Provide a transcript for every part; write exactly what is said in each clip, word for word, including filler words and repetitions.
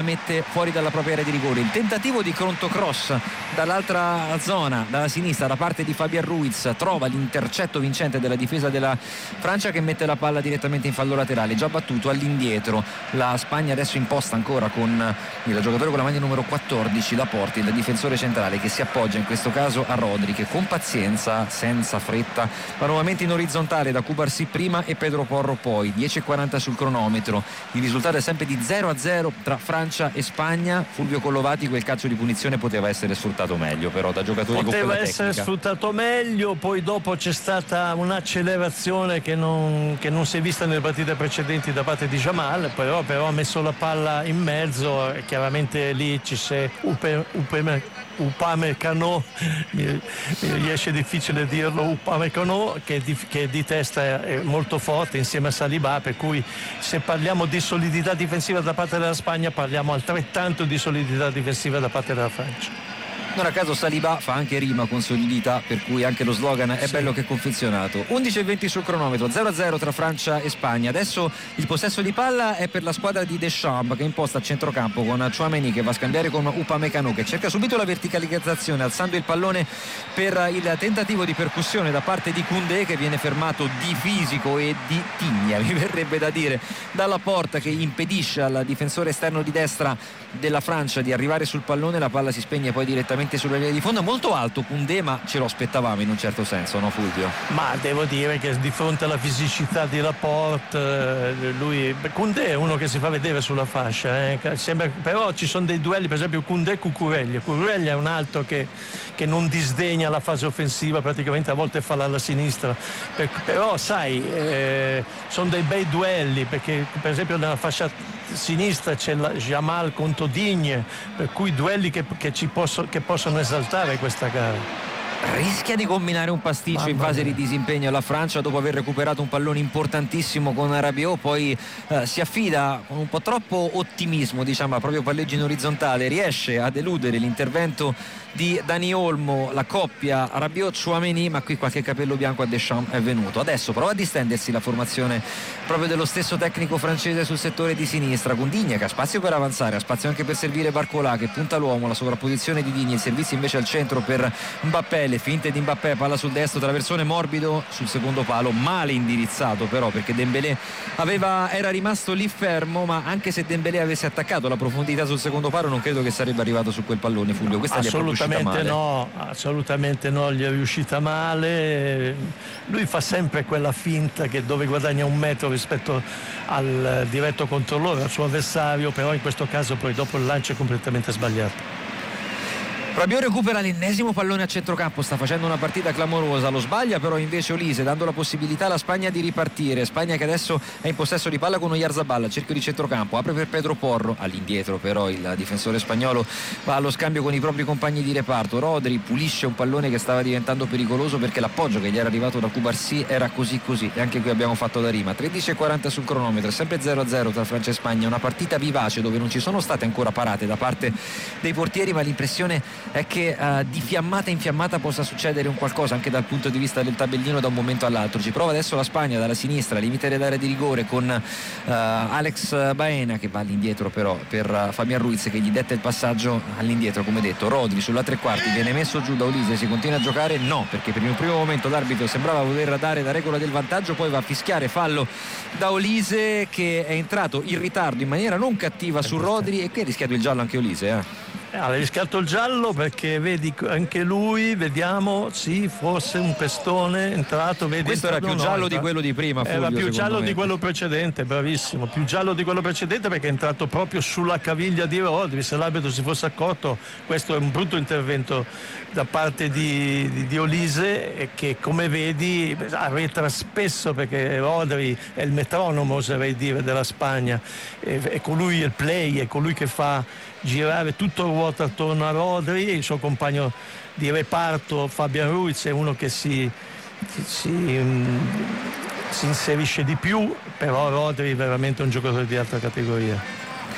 mette fuori dalla propria area di rigore. Il tentativo di cross dall'altra zona, dalla sinistra, da parte di Fabian Ruiz, trova l'intercetto vincente della difesa della Francia, che mette la palla direttamente in fallo laterale, già battuto all'indietro. La Spagna adesso imposta ancora con il giocatore con la maglia numero quattordici, Laporte, il difensore centrale, che si appoggia in questo caso a Rodri, che con pazienza, senza fretta, va nuovamente in orizzontale da Cubarsí prima e Pedro Porro poi. Dieci e quaranta sul cronometro, il risultato è sempre di zero a zero tra Francia e Spagna. Fulvio Collovati, quel calcio di punizione poteva essere sfruttato meglio, però da giocatori poteva con quella essere tecnica. sfruttato meglio. Poi dopo c'è stata un'accelerazione che non, che non si è vista nelle partite precedenti da parte di Jamal, però, però ha messo la palla in mezzo e chiaramente lì ci c'è Upamecano, mi, mi riesce difficile dirlo, Upamecano, che di, che di testa è molto forte insieme a Saliba, per cui se parliamo di solidità difensiva da parte della Spagna parliamo altrettanto di solidità difensiva da parte della Francia. Non a caso Saliba fa anche rima con solidità, per cui anche lo slogan è sì. bello che confezionato. undici e venti sul cronometro, zero a zero tra Francia e Spagna. Adesso il possesso di palla è per la squadra di Deschamps, che imposta a centrocampo con Tchouaméni, che va a scambiare con Upamecano, che cerca subito la verticalizzazione alzando il pallone per il tentativo di percussione da parte di Koundé, che viene fermato di fisico e di tigna, mi verrebbe da dire, dalla Porta, che impedisce al difensore esterno di destra della Francia di arrivare sul pallone. La palla si spegne poi direttamente sulla linea di fondo. Molto alto Koundé, ma ce lo aspettavamo in un certo senso, no Fulvio? Ma devo dire che di fronte alla fisicità di Laporte, lui, Koundé è uno che si fa vedere sulla fascia, eh? Sembra, però ci sono dei duelli, per esempio Koundé e Cucurella. Cucurella è un altro che, che non disdegna la fase offensiva, praticamente a volte fa alla sinistra, per, però sai, eh, sono dei bei duelli, perché per esempio nella fascia sinistra c'è la Jamal contro Digne, per cui duelli che, che ci posso, che possono esaltare questa gara. Rischia di combinare un pasticcio Mamma in fase mia. di disimpegno la Francia dopo aver recuperato un pallone importantissimo con Rabiot. Poi eh, si affida con un po' troppo ottimismo, diciamo, a proprio palleggio in orizzontale, riesce a eludere l'intervento di Dani Olmo, la coppia Rabiot-Tchouaméni, ma qui qualche capello bianco a Deschamps è venuto. Adesso prova a distendersi la formazione proprio dello stesso tecnico francese sul settore di sinistra, con Digne che ha spazio per avanzare, ha spazio anche per servire Barcola, che punta l'uomo, la sovrapposizione di Digne, il servizio invece al centro per Mbappé, le finte di Mbappé, palla sul destro, traversone morbido sul secondo palo, male indirizzato però, perché Dembélé aveva, era rimasto lì fermo, ma anche se Dembélé avesse attaccato la profondità sul secondo palo non credo che sarebbe arrivato su quel pallone, Fulvio. Questa gli è proprio uscita male. No, assolutamente no, gli è riuscita male. Lui fa sempre quella finta che dove guadagna un metro rispetto al diretto controllore, al suo avversario, però in questo caso poi dopo il lancio è completamente sbagliato. Rabiot recupera l'ennesimo pallone a centrocampo, sta facendo una partita clamorosa, lo sbaglia però invece Olise, dando la possibilità alla Spagna di ripartire. Spagna che adesso è in possesso di palla con Oyarzabal, cerchio di centrocampo, apre per Pedro Porro, all'indietro però il difensore spagnolo va allo scambio con i propri compagni di reparto. Rodri pulisce un pallone che stava diventando pericoloso perché l'appoggio che gli era arrivato da Cubarsí era così così, e anche qui abbiamo fatto la rima. Tredici e quaranta sul cronometro, sempre zero a zero tra Francia e Spagna, una partita vivace dove non ci sono state ancora parate da parte dei portieri, ma l'impressione è che uh, di fiammata in fiammata possa succedere un qualcosa anche dal punto di vista del tabellino da un momento all'altro. Ci prova adesso la Spagna dalla sinistra, limite dell'area di rigore con uh, Alex Baena, che va all'indietro però per uh, Fabian Ruiz, che gli detta il passaggio all'indietro, come detto. Rodri sulla tre quarti viene messo giù da Olise, si continua a giocare? No, perché per il primo momento l'arbitro sembrava voler dare la regola del vantaggio, poi va a fischiare fallo da Olise, che è entrato in ritardo in maniera non cattiva su Rodri, e qui ha rischiato il giallo anche Olise, eh. Ha rischiato il giallo perché vedi anche lui, vediamo, sì, forse un pestone entrato, vedi, questo era più no, giallo no, di quello di prima, Fulvio, era più giallo me. di quello precedente, bravissimo, più giallo di quello precedente perché è entrato proprio sulla caviglia di Rodri. Se l'arbitro si fosse accorto, questo è un brutto intervento da parte di, di, di Olise, e che come vedi arretra spesso, perché Rodri è il metronomo, oserei dire, della Spagna, è, è colui il play, è colui che fa girare tutto il ruota attorno a Rodri, e il suo compagno di reparto Fabian Ruiz è uno che si, si, si inserisce di più, però Rodri è veramente un giocatore di altra categoria.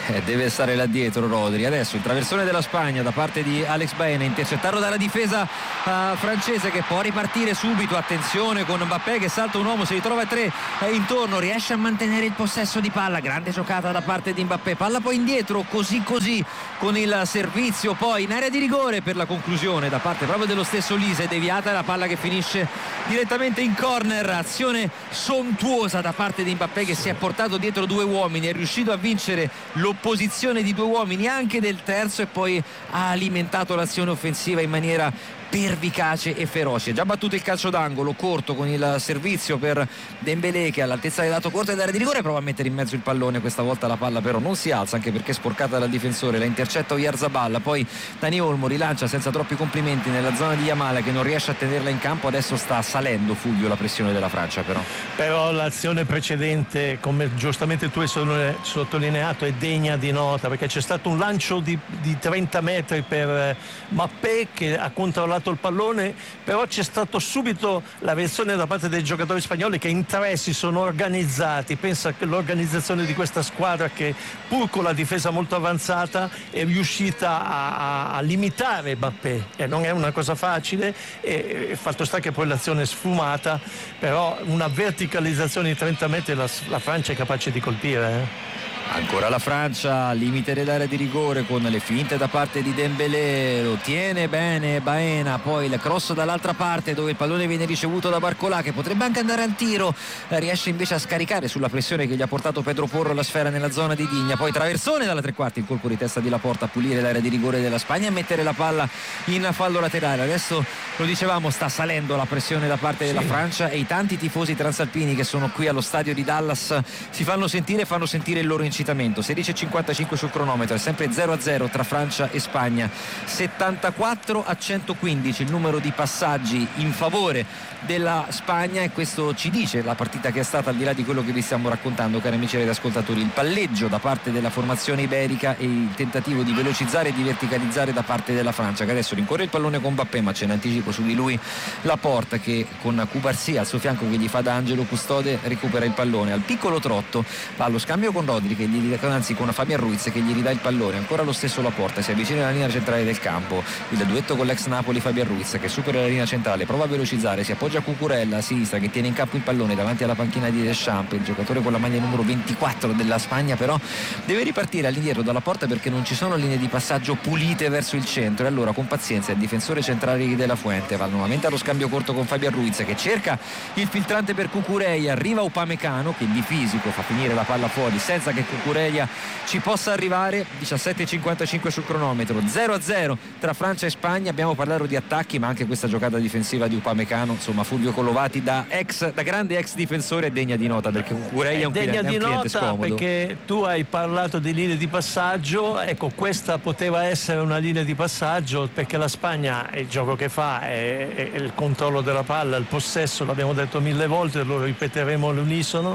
Eh, deve stare là dietro Rodri. Adesso il traversone della Spagna da parte di Alex Baena, intercettato dalla difesa uh, francese, che può ripartire subito. Attenzione con Mbappé che salta un uomo, si ritrova a tre eh, intorno, riesce a mantenere il possesso di palla. Grande giocata da parte di Mbappé, palla poi indietro così così con il servizio poi in area di rigore per la conclusione da parte proprio dello stesso Lise. Deviata la palla che finisce direttamente in corner. Azione sontuosa da parte di Mbappé, che si è portato dietro due uomini, è riuscito a vincere lo posizione di due uomini, anche del terzo, e poi ha alimentato l'azione offensiva in maniera pervicace e feroce. Già battuto il calcio d'angolo corto con il servizio per Dembélé, che all'altezza del lato corto dell'area di rigore prova a mettere in mezzo il pallone. Questa volta la palla però non si alza, anche perché è sporcata dal difensore, la intercetta Oyarzabal. Poi Dani Olmo rilancia senza troppi complimenti nella zona di Yamal, che non riesce a tenerla in campo. Adesso sta salendo, Fulvio, la pressione della Francia. Però però l'azione precedente, come giustamente tu hai sottolineato, è degna di nota, perché c'è stato un lancio di, di trenta metri per Mbappé che ha controllato il pallone, però c'è stato subito la reazione da parte dei giocatori spagnoli, che in tre si sono organizzati. Pensa che l'organizzazione di questa squadra, che pur con la difesa molto avanzata è riuscita a, a, a limitare Mbappé, e non è una cosa facile, e, e fatto sta che poi l'azione è sfumata, però una verticalizzazione di trenta metri la, la Francia è capace di colpire, eh. Ancora la Francia, limite dell'area di rigore con le finte da parte di Dembélé, lo tiene bene Baena, poi il cross dall'altra parte dove il pallone viene ricevuto da Barcolà, che potrebbe anche andare al tiro, riesce invece a scaricare sulla pressione che gli ha portato Pedro Porro la sfera nella zona di Digna. Poi traversone dalla tre quarti, il colpo di testa di Laporta a pulire l'area di rigore della Spagna e a mettere la palla in fallo laterale. Adesso lo dicevamo, sta salendo la pressione da parte della sì. Francia, e i tanti tifosi transalpini che sono qui allo stadio di Dallas si fanno sentire, fanno sentire il loro incitamento. sedici e cinquantacinque sul cronometro, è sempre zero a zero tra Francia e Spagna. Settantaquattro a centoquindici il numero di passaggi in favore della Spagna, e questo ci dice la partita che è stata, al di là di quello che vi stiamo raccontando, cari amici ed ascoltatori. Il palleggio da parte della formazione iberica e il tentativo di velocizzare e di verticalizzare da parte della Francia, che adesso rincorre il pallone con Mbappé, ma c'è in anticipo su di lui Laporta, che con Cubarsí al suo fianco che gli fa da angelo custode recupera il pallone. Al piccolo trotto va allo scambio con Rodri, che gli ridà, anzi con Fabian Ruiz, che gli ridà il pallone. Ancora lo stesso Laporta, si avvicina alla linea centrale del campo, il duetto con l'ex Napoli Fabian Ruiz, che supera la linea centrale, prova a velocizzare, si appoggia a Cucurella a sinistra, che tiene in campo il pallone davanti alla panchina di Deschamps. Il giocatore con la maglia numero ventiquattro della Spagna però deve ripartire all'indietro dalla porta, perché non ci sono linee di passaggio pulite verso il centro, e allora con pazienza il difensore centrale della Fuente va nuovamente allo scambio corto con Fabian Ruiz, che cerca il filtrante per Cucurella. Arriva Upamecano, che di fisico fa finire la palla fuori senza che Cucurella ci possa arrivare. Diciassette e cinquantacinque sul cronometro, zero a zero tra Francia e Spagna. Abbiamo parlato di attacchi, ma anche questa giocata difensiva di Upamecano, insomma Fulvio Collovati da ex da grande ex difensore è degna di nota, perché Cucurella è un degna cliente, di è un cliente nota scomodo. Perché tu hai parlato di linee di passaggio, ecco, questa poteva essere una linea di passaggio, perché la Spagna, il gioco che fa è, è il controllo della palla, il possesso, l'abbiamo detto mille volte, lo ripeteremo all'unisono,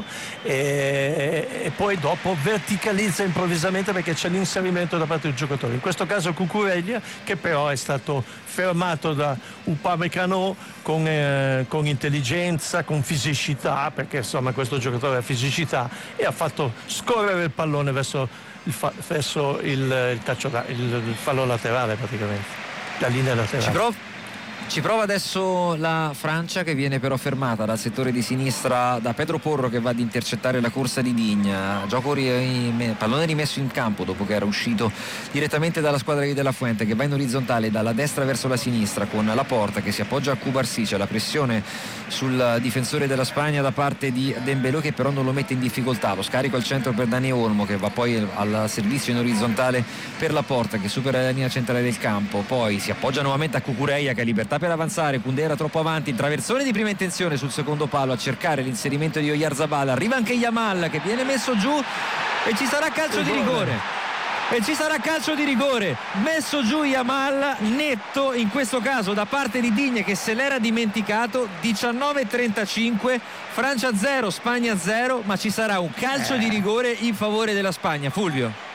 e, e poi dopo verticalizza improvvisamente perché c'è l'inserimento da parte del giocatore, in questo caso Cucurella, che però è stato fermato da Upamecano con, eh, con intelligenza, con fisicità, perché insomma questo giocatore ha fisicità, e ha fatto scorrere il pallone verso il, fa- verso il, il, calcio, il, il fallo laterale, praticamente la linea laterale. Ci prov- Ci prova adesso la Francia, che viene però fermata dal settore di sinistra da Pedro Porro, che va ad intercettare la corsa di Digna. Gioco ri- pallone rimesso in campo dopo che era uscito direttamente dalla squadra di Della Fuente, che va in orizzontale dalla destra verso la sinistra con Laporta che si appoggia a Cubarsí. C'è la pressione sul difensore della Spagna da parte di Dembélé, che però non lo mette in difficoltà. Lo scarico al centro per Dani Olmo, che va poi al servizio in orizzontale per Laporta, che supera la linea centrale del campo. Poi si appoggia nuovamente a Cucurella, che ha libertà per avanzare. Koundé era troppo avanti, traversone di prima intenzione sul secondo palo a cercare l'inserimento di Oyarzabal. Arriva anche Yamal, che viene messo giù e ci sarà calcio di rigore. E ci sarà calcio di rigore messo giù Yamal, netto in questo caso da parte di Digne, che se l'era dimenticato. Diciannove e trentacinque, Francia zero Spagna zero, ma ci sarà un calcio eh. di rigore in favore della Spagna. Fulvio.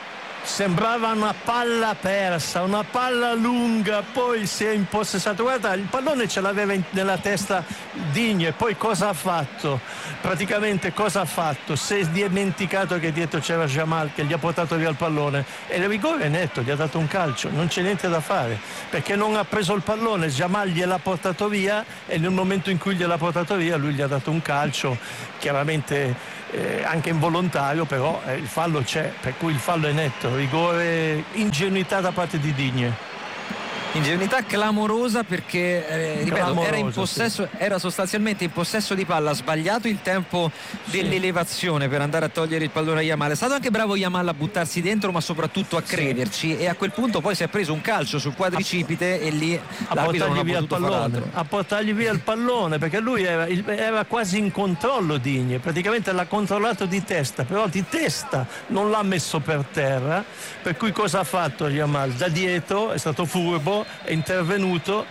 sembrava una palla persa, una palla lunga, poi si è impossessato. Guarda, il pallone ce l'aveva in, nella testa Digne, poi cosa ha fatto? Praticamente cosa ha fatto? Si è dimenticato che dietro c'era Jamal che gli ha portato via il pallone e il rigore è netto, gli ha dato un calcio, non c'è niente da fare perché non ha preso il pallone, Jamal gliel'ha portato via e nel momento in cui gliel'ha portato via lui gli ha dato un calcio, chiaramente Eh, anche involontario, però eh, il fallo c'è, per cui il fallo è netto, rigore, ingenuità da parte di Digne. Ingenuità clamorosa perché eh, ripeto, Clamorosa, era in possesso, sì. Era sostanzialmente in possesso di palla, ha sbagliato il tempo dell'elevazione per andare a togliere il pallone a Yamal. È stato anche bravo Yamal a buttarsi dentro, ma soprattutto a crederci, e a quel punto poi si è preso un calcio sul quadricipite e lì a portargli via il pallone, a portargli via il pallone perché lui era, era quasi in controllo Digne, praticamente l'ha controllato di testa, però di testa non l'ha messo per terra, per cui cosa ha fatto Yamal? Da dietro è stato furbo, è intervenuto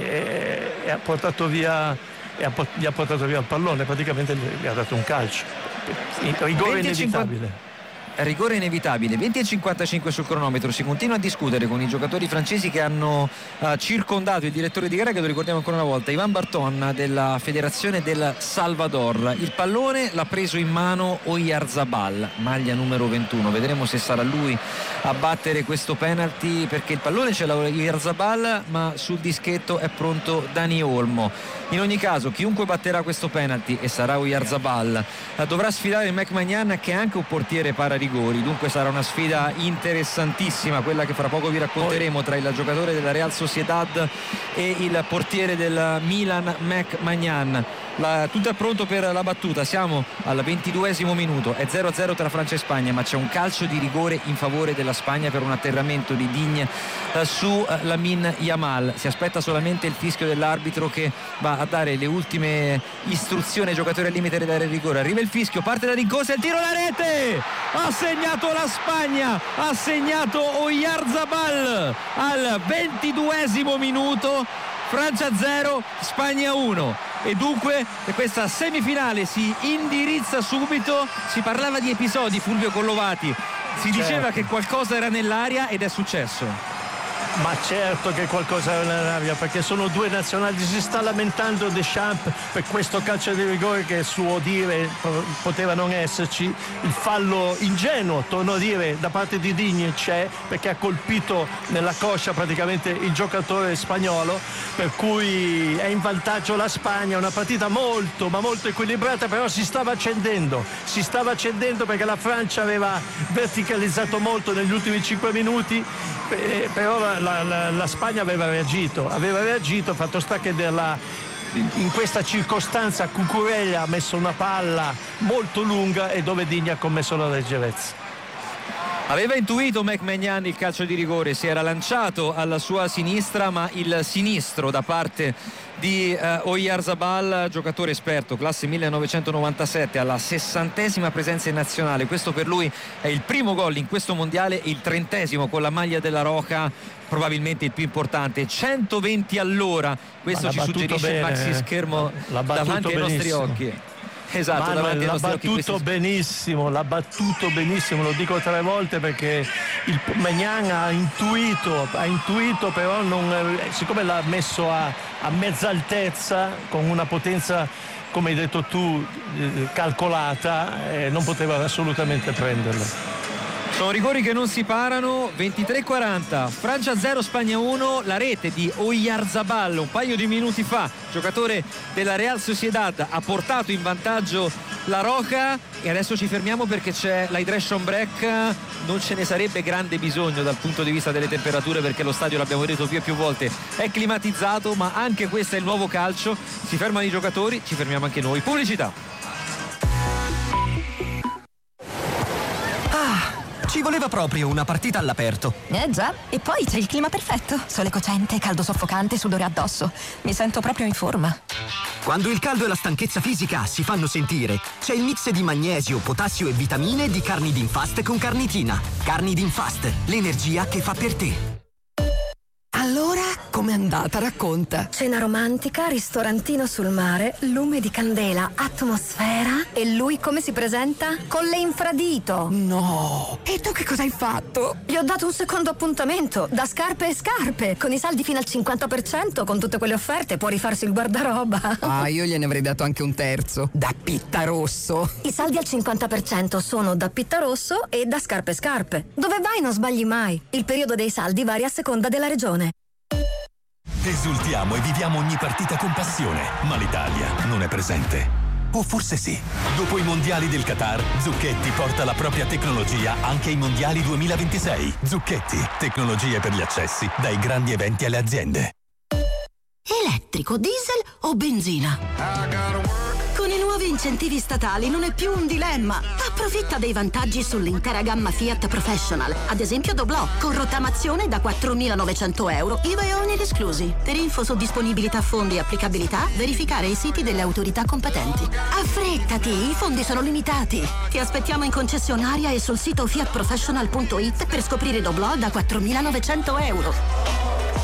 e, e ha portato via e ha, gli ha portato via il pallone, praticamente gli ha dato un calcio, rigore inevitabile. Rigore inevitabile. Venti e cinquantacinque sul cronometro. Si continua a discutere con i giocatori francesi che hanno uh, circondato il direttore di gara, che lo ricordiamo ancora una volta, Ivan Barton della Federazione del Salvador. Il pallone l'ha preso in mano Oyarzabal, maglia numero ventuno. Vedremo se sarà lui a battere questo penalty, perché il pallone ce l'ha Oyarzabal, ma sul dischetto è pronto Dani Olmo. In ogni caso, chiunque batterà questo penalty, e sarà Oyarzabal, uh, dovrà sfidare il Mec Maignan, che è anche un portiere para rigori, dunque sarà una sfida interessantissima quella che fra poco vi racconteremo tra il giocatore della Real Sociedad e il portiere del Milan Mec Maignan. La, tutto è pronto per la battuta, siamo al ventiduesimo minuto, è zero a zero tra Francia e Spagna, ma c'è un calcio di rigore in favore della Spagna per un atterramento di Digne eh, su eh, Lamine Yamal. Si aspetta solamente il fischio dell'arbitro che va a dare le ultime istruzioni ai giocatori al limite dell'area di rigore. Arriva il fischio, parte la rincorsa, il tiro, la rete! Ha segnato la Spagna, ha segnato Oyarzabal al ventiduesimo minuto. Francia zero, Spagna uno, e dunque questa semifinale si indirizza subito. Si parlava di episodi, Fulvio Collovati, si diceva certo che qualcosa era nell'aria, ed è successo. Ma certo che qualcosa era nell'aria, perché sono due nazionali. Si sta lamentando Deschamps per questo calcio di rigore che, suo dire, poteva non esserci. Il fallo ingenuo, torno a dire, da parte di Digne c'è, perché ha colpito nella coscia praticamente il giocatore spagnolo, per cui è in vantaggio la Spagna. Una partita molto ma molto equilibrata, però si stava accendendo si stava accendendo perché la Francia aveva verticalizzato molto negli ultimi cinque minuti, però la, la, la, la Spagna aveva reagito aveva reagito fatto sta che della, in questa circostanza Cucurella ha messo una palla molto lunga e dove Digne ha commesso la leggerezza. Aveva intuito Mec Maignan il calcio di rigore, si era lanciato alla sua sinistra, ma il sinistro da parte di uh, Oyarzabal, giocatore esperto, classe millenovecentonovantasette, alla sessantesima presenza in nazionale. Questo per lui è il primo gol in questo mondiale, il trentesimo con la maglia della Roca, probabilmente il più importante, centoventi all'ora. Questo ci suggerisce bene, il maxi schermo davanti ai nostri occhi. Esatto, Manuel, l'ha battuto questi... benissimo, l'ha battuto benissimo, lo dico tre volte perché il Maignan ha intuito, ha intuito però non, siccome l'ha messo a, a mezza altezza con una potenza, come hai detto tu, eh, calcolata, eh, non poteva assolutamente prenderlo. Sono rigori che non si parano. Ventitré quaranta, Francia zero, Spagna uno. La rete di Oyarzabal un paio di minuti fa, giocatore della Real Sociedad, ha portato in vantaggio la Roca, e adesso ci fermiamo perché c'è l'hydration break. Non ce ne sarebbe grande bisogno dal punto di vista delle temperature, perché lo stadio, l'abbiamo detto più e più volte, è climatizzato, ma anche questo è il nuovo calcio. Si fermano i giocatori, ci fermiamo anche noi. Pubblicità. Ci voleva proprio una partita all'aperto. Eh già, e poi c'è il clima perfetto. Sole cocente, caldo soffocante, sudore addosso. Mi sento proprio in forma. Quando il caldo e la stanchezza fisica si fanno sentire, c'è il mix di magnesio, potassio e vitamine di Carnidin Fast con Carnitina. Carnidin Fast, l'energia che fa per te. Allora, com'è andata? Racconta. Cena romantica, ristorantino sul mare, lume di candela, atmosfera. E lui come si presenta? Con le infradito. No! E tu che cosa hai fatto? Gli ho dato un secondo appuntamento, da scarpe e scarpe. Con i saldi fino al cinquanta per cento, con tutte quelle offerte, può rifarsi il guardaroba. Ah, io gliene avrei dato anche un terzo. Da Pittarosso. I saldi al cinquanta per cento sono da Pittarosso e da scarpe e scarpe. Dove vai non sbagli mai. Il periodo dei saldi varia a seconda della regione. Esultiamo e viviamo ogni partita con passione, ma l'Italia non è presente. O forse sì. Dopo i mondiali del Qatar, Zucchetti porta la propria tecnologia anche ai mondiali duemilaventisei. Zucchetti, tecnologie per gli accessi, dai grandi eventi alle aziende. Elettrico, diesel o benzina? Con i nuovi incentivi statali non è più un dilemma. Approfitta dei vantaggi sull'intera gamma Fiat Professional. Ad esempio Doblò, con rottamazione da quattromilanovecento euro, I V A e oneri esclusi. Per info su disponibilità, fondi e applicabilità, verificare i siti delle autorità competenti. Affrettati, i fondi sono limitati. Ti aspettiamo in concessionaria e sul sito fiat professional punto it per scoprire Doblò da quattromilanovecento euro.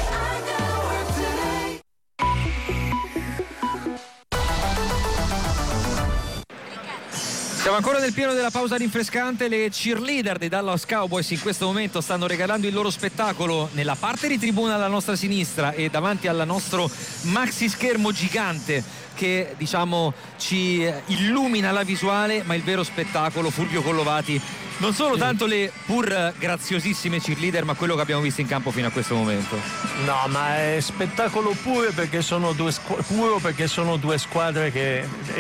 Siamo ancora nel pieno della pausa rinfrescante. Le cheerleader dei Dallas Cowboys in questo momento stanno regalando il loro spettacolo nella parte di tribuna alla nostra sinistra e davanti al nostro maxi schermo gigante che diciamo ci illumina la visuale, ma il vero spettacolo, Fulvio Collovati, non solo tanto le pur graziosissime cheerleader, ma quello che abbiamo visto in campo fino a questo momento. No, ma è spettacolo pure perché sono due, squ- puro perché sono due squadre che è,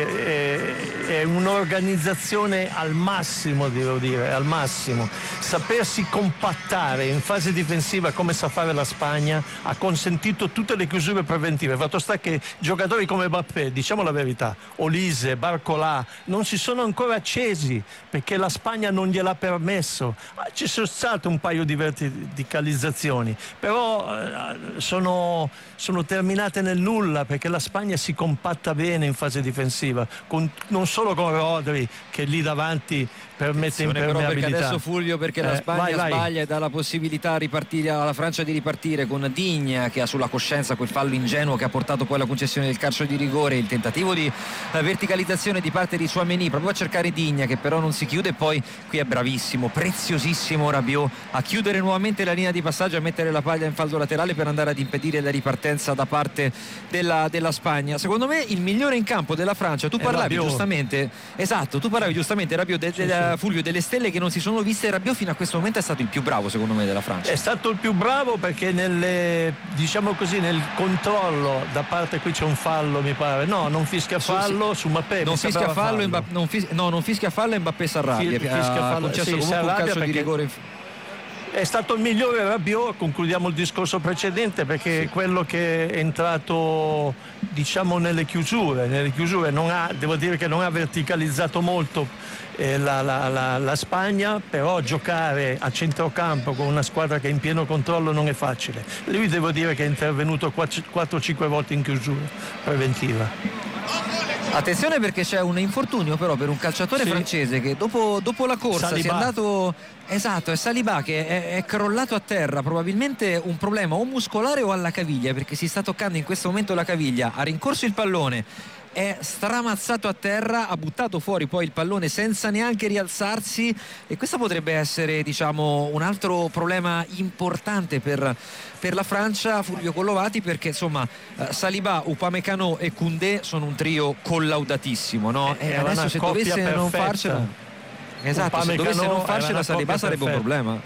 è, è un'organizzazione al massimo, devo dire, al massimo. Sapersi compattare in fase difensiva come sa fare la Spagna ha consentito tutte le chiusure preventive. Fatto sta che giocatori come Mbappé, diciamo la verità, Olise, Barcolà, non si sono ancora accesi perché la Spagna non gliel'ha permesso. Ci sono state un paio di verticalizzazioni, però eh, sono, sono terminate nel nulla perché la Spagna si compatta bene in fase difensiva, con, non solo con Rodri che lì davanti permette impermeabilità. Però perché adesso Fulvio, perché la eh, Spagna vai, vai. sbaglia e dà la possibilità a ripartire, alla Francia di ripartire con Digne che ha sulla coscienza quel fallo ingenuo che ha portato poi alla concessione del calcio di rigore, il tentativo di uh, verticalizzazione di parte di Tchouaméni proprio a cercare Digne che però non si chiude, poi qui è bravissimo, preziosissimo Rabiot a chiudere nuovamente la linea di passaggio, a mettere la paglia in falso laterale per andare ad impedire la ripartenza da parte della, della Spagna. Secondo me il migliore in campo della Francia, tu parlavi Rabiot. giustamente esatto, tu parlavi giustamente Rabiot de, de, Sì, de, sì. Fulvio, delle stelle che non si sono viste. Rabiot fino a questo momento è stato il più bravo secondo me della Francia. È stato il più bravo perché nelle, diciamo così, nel controllo da parte, qui c'è un fallo mi pare, no, non fischia fallo su, su Mbappé, non fischia fallo, fallo. Mbappé, non fis- no non fischia fallo e Mbappé si arrabbia, Fischia fallo, ha concesso sì, comunque un calcio di rigore in... È stato il migliore Rabiot, concludiamo il discorso precedente, perché è quello che è entrato diciamo nelle chiusure, nelle chiusure non ha, devo dire che non ha verticalizzato molto eh, la, la, la, la Spagna, però giocare a centrocampo con una squadra che è in pieno controllo non è facile. Lui devo dire che è intervenuto quattro cinque volte in chiusura preventiva. Attenzione perché c'è un infortunio però per un calciatore sì. francese che dopo, dopo la corsa Saliba. si è andato, esatto, è Saliba che è, è crollato a terra, probabilmente un problema o muscolare o alla caviglia, perché si sta toccando in questo momento la caviglia, ha rincorso il pallone, è stramazzato a terra, ha buttato fuori poi il pallone senza neanche rialzarsi, e questo potrebbe essere diciamo un altro problema importante per, per la Francia, Fulvio Collovati, perché insomma Saliba, Upamecano e Koundé sono un trio collaudatissimo, no? E Era adesso se dovesse perfetta. non farcela, esatto, se dovesse non farcela Saliba sarebbe un problema.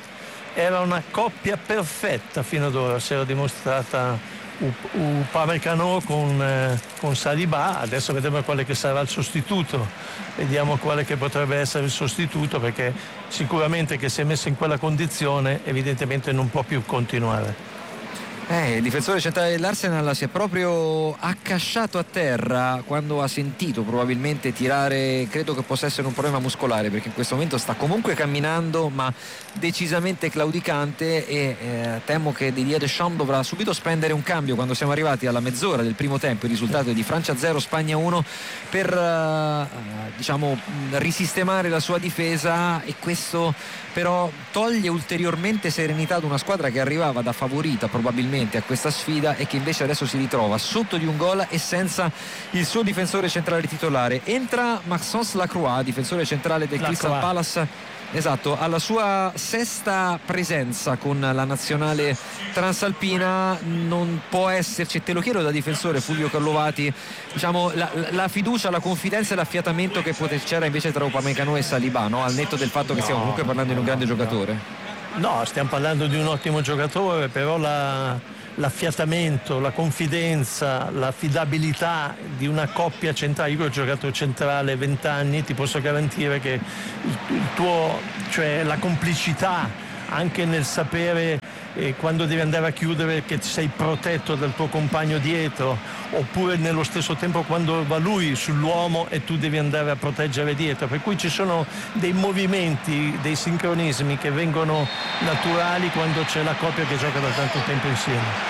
Era una coppia perfetta fino ad ora, si era dimostrata Upamecano con, eh, con Saliba. Adesso vedremo quale che sarà il sostituto, vediamo quale che potrebbe essere il sostituto, perché sicuramente che si è messo in quella condizione evidentemente non può più continuare. Eh, il difensore centrale dell'Arsenal si è proprio accasciato a terra quando ha sentito probabilmente tirare, credo che possa essere un problema muscolare, perché in questo momento sta comunque camminando ma decisamente claudicante, e eh, temo che Didier Deschamps dovrà subito spendere un cambio quando siamo arrivati alla mezz'ora del primo tempo. Il risultato è di Francia zero Spagna uno, per eh, diciamo risistemare la sua difesa, e questo però toglie ulteriormente serenità ad una squadra che arrivava da favorita probabilmente recentemente a questa sfida e che invece adesso si ritrova sotto di un gol e senza il suo difensore centrale titolare. Entra Maxence Lacroix, difensore centrale del Lacroix. Crystal Palace. Esatto, alla sua sesta presenza con la nazionale transalpina. Non può esserci, te lo chiedo da difensore Fulvio Carlovati, diciamo la, la fiducia, la confidenza e l'affiatamento che pote- c'era invece tra Upamecano e Saliba, no? Al netto del fatto che no, stiamo comunque parlando di un grande no, giocatore. No, stiamo parlando di un ottimo giocatore, però la l'affiatamento, la confidenza, l'affidabilità di una coppia centrale. Io ho giocato centrale venti anni, ti posso garantire che il, il tuo, cioè la complicità anche nel sapere eh, quando devi andare a chiudere che sei protetto dal tuo compagno dietro, oppure nello stesso tempo quando va lui sull'uomo e tu devi andare a proteggere dietro, per cui ci sono dei movimenti, dei sincronismi che vengono naturali quando c'è la coppia che gioca da tanto tempo insieme.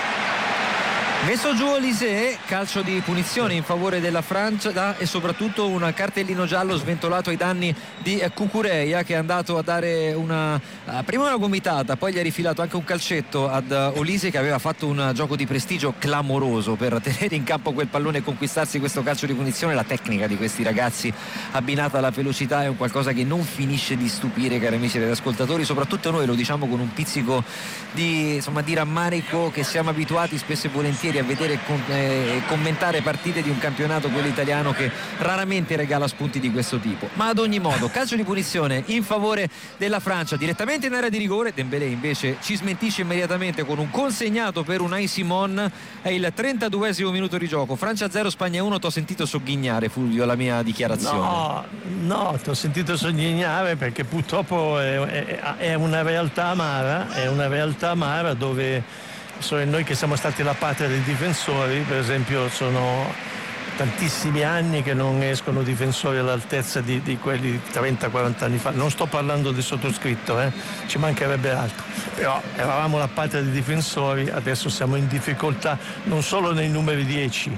Messo giù Olise, calcio di punizione in favore della Francia e soprattutto un cartellino giallo sventolato ai danni di Cucurella, che è andato a dare una prima una gomitata, poi gli ha rifilato anche un calcetto ad Olise, che aveva fatto un gioco di prestigio clamoroso per tenere in campo quel pallone e conquistarsi questo calcio di punizione. La tecnica di questi ragazzi abbinata alla velocità è un qualcosa che non finisce di stupire, cari amici ed ascoltatori, soprattutto noi lo diciamo con un pizzico di, insomma, di rammarico, che siamo abituati spesso e volentieri a vedere e con, eh, commentare partite di un campionato, quello italiano, che raramente regala spunti di questo tipo. Ma ad ogni modo, calcio di punizione in favore della Francia direttamente in area di rigore. Dembélé invece ci smentisce immediatamente con un consegnato per Unai Simon. È il trentaduesimo minuto di gioco, Francia zero Spagna uno. T'ho sentito sogghignare, Fulvio, la mia dichiarazione. No, no, ti ho sentito sogghignare perché purtroppo è, è, è una realtà amara, è una realtà amara dove sono noi che siamo stati la patria dei difensori. Per esempio sono tantissimi anni che non escono difensori all'altezza di, di quelli di trenta quaranta anni fa. Non sto parlando di sottoscritto, eh? Ci mancherebbe altro, però eravamo la patria dei difensori, adesso siamo in difficoltà non solo nei numeri dieci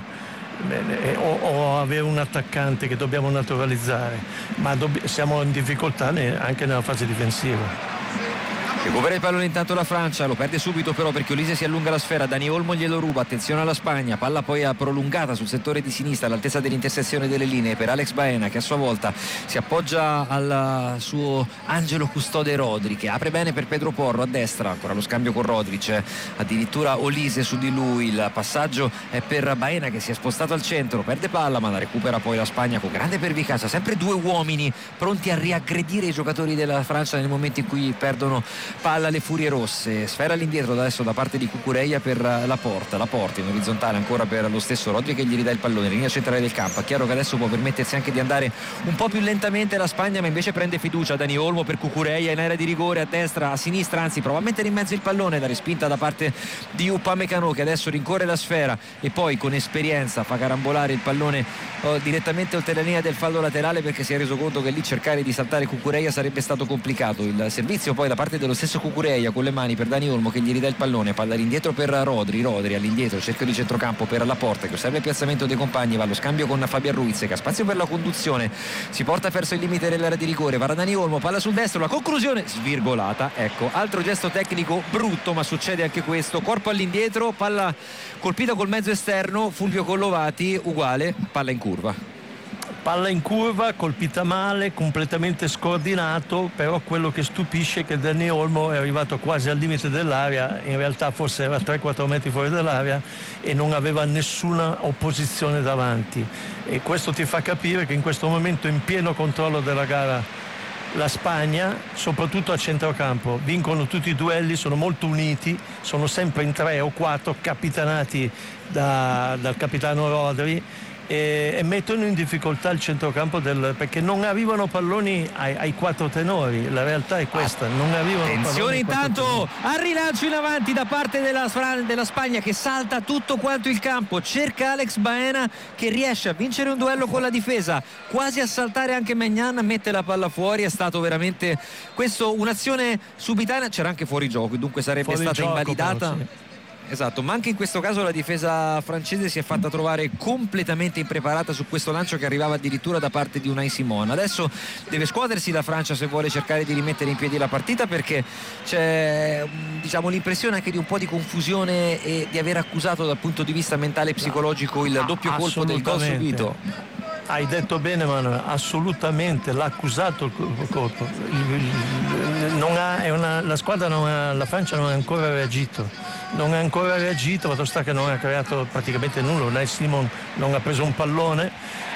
o, o avere un attaccante che dobbiamo naturalizzare, ma dobb- siamo in difficoltà ne- anche nella fase difensiva. Recupera il pallone intanto la Francia, lo perde subito però perché Olise si allunga la sfera, Dani Olmo glielo ruba, attenzione alla Spagna, palla poi prolungata sul settore di sinistra all'altezza dell'intersezione delle linee per Alex Baena, che a sua volta si appoggia al suo angelo custode Rodri, che apre bene per Pedro Porro a destra, ancora lo scambio con Rodric, addirittura Olise su di lui, il passaggio è per Baena che si è spostato al centro, perde palla ma la recupera poi la Spagna con grande pervicacia, sempre due uomini pronti a riaggredire i giocatori della Francia nel momento in cui perdono palla le furie rosse. Sfera all'indietro adesso da parte di Cucurella per la porta, la porta in orizzontale ancora per lo stesso Rodri, che gli ridà il pallone, linea centrale del campo. È chiaro che adesso può permettersi anche di andare un po' più lentamente la Spagna, ma invece prende fiducia Dani Olmo per Cucurella in area di rigore, a destra, a sinistra, anzi prova a mettere in mezzo il pallone, la respinta da parte di Upamecano, che adesso rincorre la sfera e poi con esperienza fa carambolare il pallone oh, direttamente oltre la linea del fallo laterale, perché si è reso conto che lì cercare di saltare Cucurella sarebbe stato complicato. Il servizio poi da parte dello stesso Cucurella con le mani per Dani Olmo, che gli ridà il pallone, palla all'indietro per Rodri, Rodri all'indietro, cerchio di centrocampo per la porta che osserva il piazzamento dei compagni, va allo scambio con Fabian Ruiz che ha spazio per la conduzione, si porta verso il limite dell'area di rigore, va da Dani Olmo, palla sul destro, la conclusione svirgolata, ecco, altro gesto tecnico brutto, ma succede anche questo, corpo all'indietro, palla colpita col mezzo esterno, Fulvio Collovati, uguale, palla in curva. Palla in curva, colpita male, completamente scordinato, però quello che stupisce è che Dani Olmo è arrivato quasi al limite dell'area, in realtà forse era tre quattro metri fuori dall'area e non aveva nessuna opposizione davanti, e questo ti fa capire che in questo momento in pieno controllo della gara la Spagna, soprattutto a centrocampo, vincono tutti i duelli, sono molto uniti, sono sempre in tre o quattro, capitanati da, dal capitano Rodri, e, e mettono in difficoltà il centrocampo del, perché non arrivano palloni ai, ai quattro tenori, la realtà è questa, non arrivano attenzione palloni intanto al rilancio in avanti da parte della, della Spagna, che salta tutto quanto il campo, cerca Alex Baena che riesce a vincere un duello con la difesa, quasi a saltare anche Maignan, mette la palla fuori, è stato veramente questo un'azione subitanea, c'era anche fuori gioco, dunque sarebbe fuori stata gioco, invalidata però, sì. Esatto, ma anche in questo caso la difesa francese si è fatta trovare completamente impreparata su questo lancio che arrivava addirittura da parte di Unai Simon. Adesso deve scuotersi la Francia se vuole cercare di rimettere in piedi la partita, perché c'è, diciamo, l'impressione anche di un po' di confusione e di aver accusato dal punto di vista mentale e psicologico il doppio colpo del gol subito. Hai detto bene, Manuel, assolutamente l'ha accusato il colpo. Non ha, è una, la squadra non ha, la Francia non ha ancora reagito, non ha ancora reagito, fatto sta che non ha creato praticamente nulla. Unai Simon non ha preso un pallone,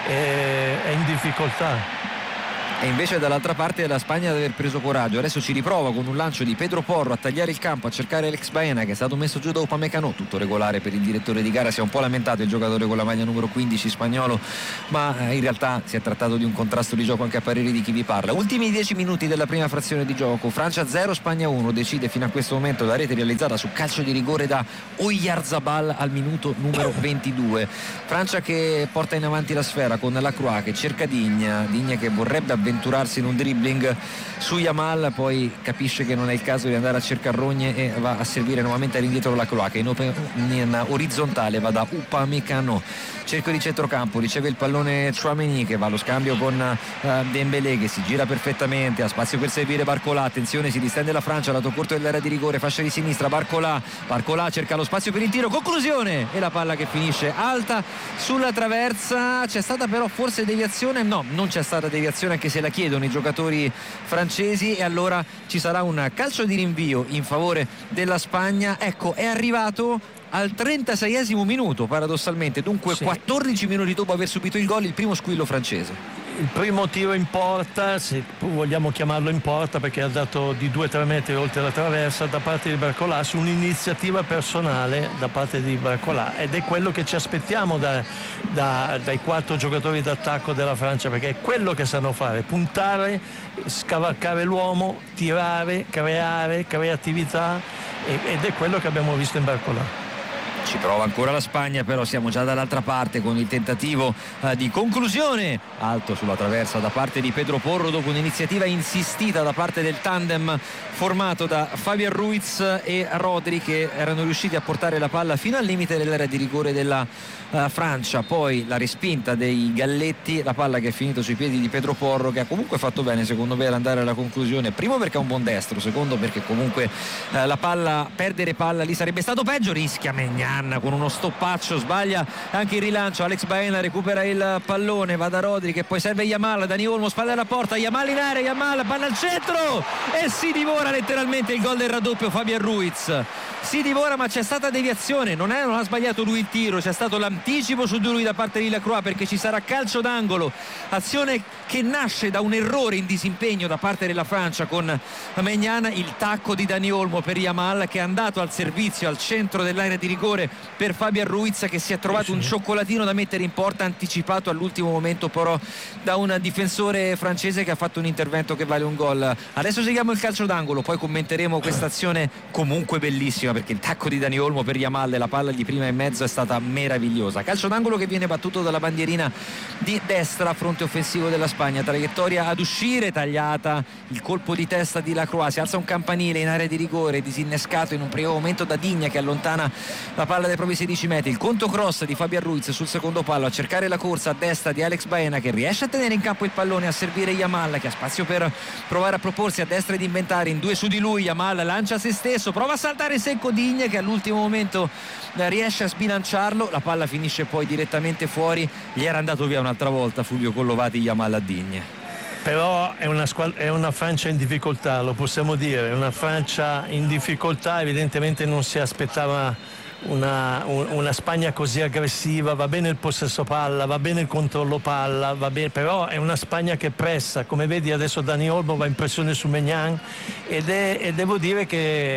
e è in difficoltà. E invece dall'altra parte la Spagna deve aver preso coraggio. Adesso ci riprova con un lancio di Pedro Porro a tagliare il campo, a cercare Alex Baena, che è stato messo giù da Upamecano. Tutto regolare per il direttore di gara. Si è un po' lamentato il giocatore con la maglia numero quindici spagnolo, ma in realtà si è trattato di un contrasto di gioco anche a parere di chi vi parla. Ultimi dieci minuti della prima frazione di gioco. Francia zero, Spagna uno. Decide fino a questo momento la rete realizzata su calcio di rigore da Oyarzabal al minuto numero ventidue. Francia che porta in avanti la sfera con Lacroix che cerca Digne, Digne che vorrebbe avventurarsi in un dribbling su Yamal, poi capisce che non è il caso di andare a cercare rogne e va a servire nuovamente all'indietro la Croa, che in, open, in orizzontale va da Upamecano. Cerco di centrocampo, riceve il pallone Tchouaméni che va allo scambio con uh, Dembélé, che si gira perfettamente, ha spazio per servire Barcola. Attenzione, si distende la Francia, lato corto dell'area di rigore, fascia di sinistra, Barcola Barcola cerca lo spazio per il tiro, conclusione, e la palla che finisce alta sulla traversa. C'è stata però forse deviazione? No, non c'è stata deviazione, anche se la chiedono i giocatori francesi, e allora ci sarà un calcio di rinvio in favore della Spagna. Ecco, è arrivato al trentaseiesimo minuto paradossalmente, dunque sì. quattordici minuti dopo aver subito il gol, il primo squillo francese. Il primo tiro in porta, se vogliamo chiamarlo in porta, perché ha dato di due tre metri oltre la traversa da parte di Barcola, su un'iniziativa personale da parte di Barcola, ed è quello che ci aspettiamo da, da, dai quattro giocatori d'attacco della Francia, perché è quello che sanno fare: puntare, scavalcare l'uomo, tirare, creare creatività, ed è quello che abbiamo visto in Barcola. Ci prova ancora la Spagna, però siamo già dall'altra parte con il tentativo uh, di conclusione alto sulla traversa da parte di Pedro Porro, dopo un'iniziativa insistita da parte del tandem formato da Fabian Ruiz e Rodri, che erano riusciti a portare la palla fino al limite dell'area di rigore della uh, Francia. Poi la respinta dei Galletti, la palla che è finita sui piedi di Pedro Porro, che ha comunque fatto bene secondo me ad andare alla conclusione, primo perché è un buon destro, secondo perché comunque uh, la palla, perdere palla lì sarebbe stato peggio. Rischia Maignan con uno stoppaccio, sbaglia anche il rilancio. Alex Baena recupera il pallone, va da Rodri che poi serve Yamal, Dani Olmo, spalla alla porta, Yamal in area, Yamal palla al centro e si divora letteralmente il gol del raddoppio Fabian Ruiz. Si divora, ma c'è stata deviazione, non, è, non ha sbagliato lui il tiro, c'è stato l'anticipo su di lui da parte di Lacroix, perché ci sarà calcio d'angolo, azione che nasce da un errore in disimpegno da parte della Francia con Maignan, il tacco di Dani Olmo per Yamal che è andato al servizio al centro dell'area di rigore per Fabian Ruiz, che si è trovato un cioccolatino da mettere in porta, anticipato all'ultimo momento però da un difensore francese che ha fatto un intervento che vale un gol. Adesso seguiamo il calcio d'angolo, poi commenteremo questa azione comunque bellissima, perché il tacco di Dani Olmo per Yamal e la palla di prima e mezzo è stata meravigliosa. Calcio d'angolo che viene battuto dalla bandierina di destra, fronte offensivo della Spagna, traiettoria ad uscire, tagliata, il colpo di testa di Lacroix, si alza un campanile in area di rigore, disinnescato in un primo momento da Digne che allontana la palla dai propri sedici metri, il conto cross di Fabian Ruiz sul secondo palo a cercare la corsa a destra di Alex Baena, che riesce a tenere in campo il pallone, a servire Yamal che ha spazio per provare a proporsi a destra ed inventare in due su di lui. Yamal lancia se stesso, prova a saltare secco Digne che all'ultimo momento riesce a sbilanciarlo, la palla finisce poi direttamente fuori. Gli era andato via un'altra volta Fulvio Collovati Yamal a Digne. Però è una, squadra, è una Francia in difficoltà, lo possiamo dire, è una Francia in difficoltà, evidentemente non si aspettava Una, una Spagna così aggressiva. Va bene il possesso palla, va bene il controllo palla, va bene, però è una Spagna che pressa, come vedi adesso Dani Olmo va in pressione su Maignan, ed è, e devo dire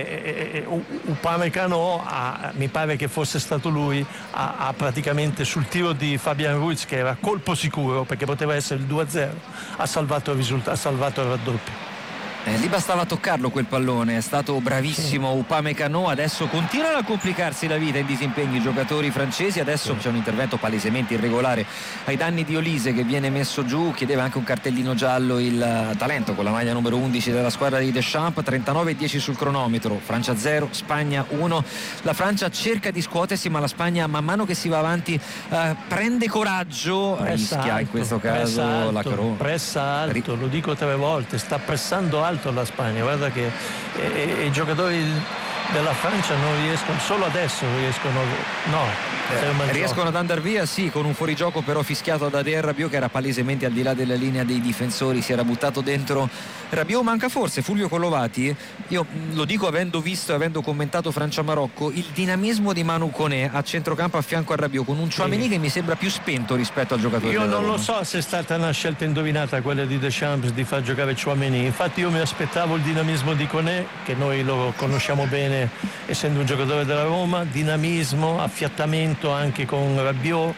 che Upamecano ha, mi pare che fosse stato lui, ha, ha praticamente sul tiro di Fabian Ruiz, che era colpo sicuro perché poteva essere il due a zero, ha salvato il risultato, ha salvato il raddoppio. Eh, lì bastava toccarlo quel pallone, è stato bravissimo sì. Upamecano. Adesso continuano a complicarsi la vita in disimpegni i giocatori francesi. Adesso sì. C'è un intervento palesemente irregolare ai danni di Olise che viene messo giù, chiedeva anche un cartellino giallo il talento con la maglia numero undici della squadra di Deschamps. Trentanove e dieci sul cronometro, Francia zero, Spagna uno. La Francia cerca di scuotersi, ma la Spagna man mano che si va avanti eh, prende coraggio, pressa rischia alto, in questo caso alto, la Cro- pressa alto, lo dico tre volte, sta pressando alto la Spagna. Guarda che e, e, i giocatori della Francia non riescono, solo adesso riescono no eh, riescono ad andare via sì, con un fuorigioco però fischiato da Adrien Rabiot che era palesemente al di là della linea dei difensori, si era buttato dentro Rabiot. Manca forse Fulvio Collovati, io lo dico avendo visto e avendo commentato Francia-Marocco, il dinamismo di Manu Koné a centrocampo a fianco a Rabiot con un Tchouaméni sì. che mi sembra più spento rispetto al giocatore. Io non lo so se è stata una scelta indovinata quella di Deschamps di far giocare Tchouaméni, infatti io mi aspettavo il dinamismo di Koné, che noi lo conosciamo bene essendo un giocatore della Roma, dinamismo, affiattamento anche con Rabiot,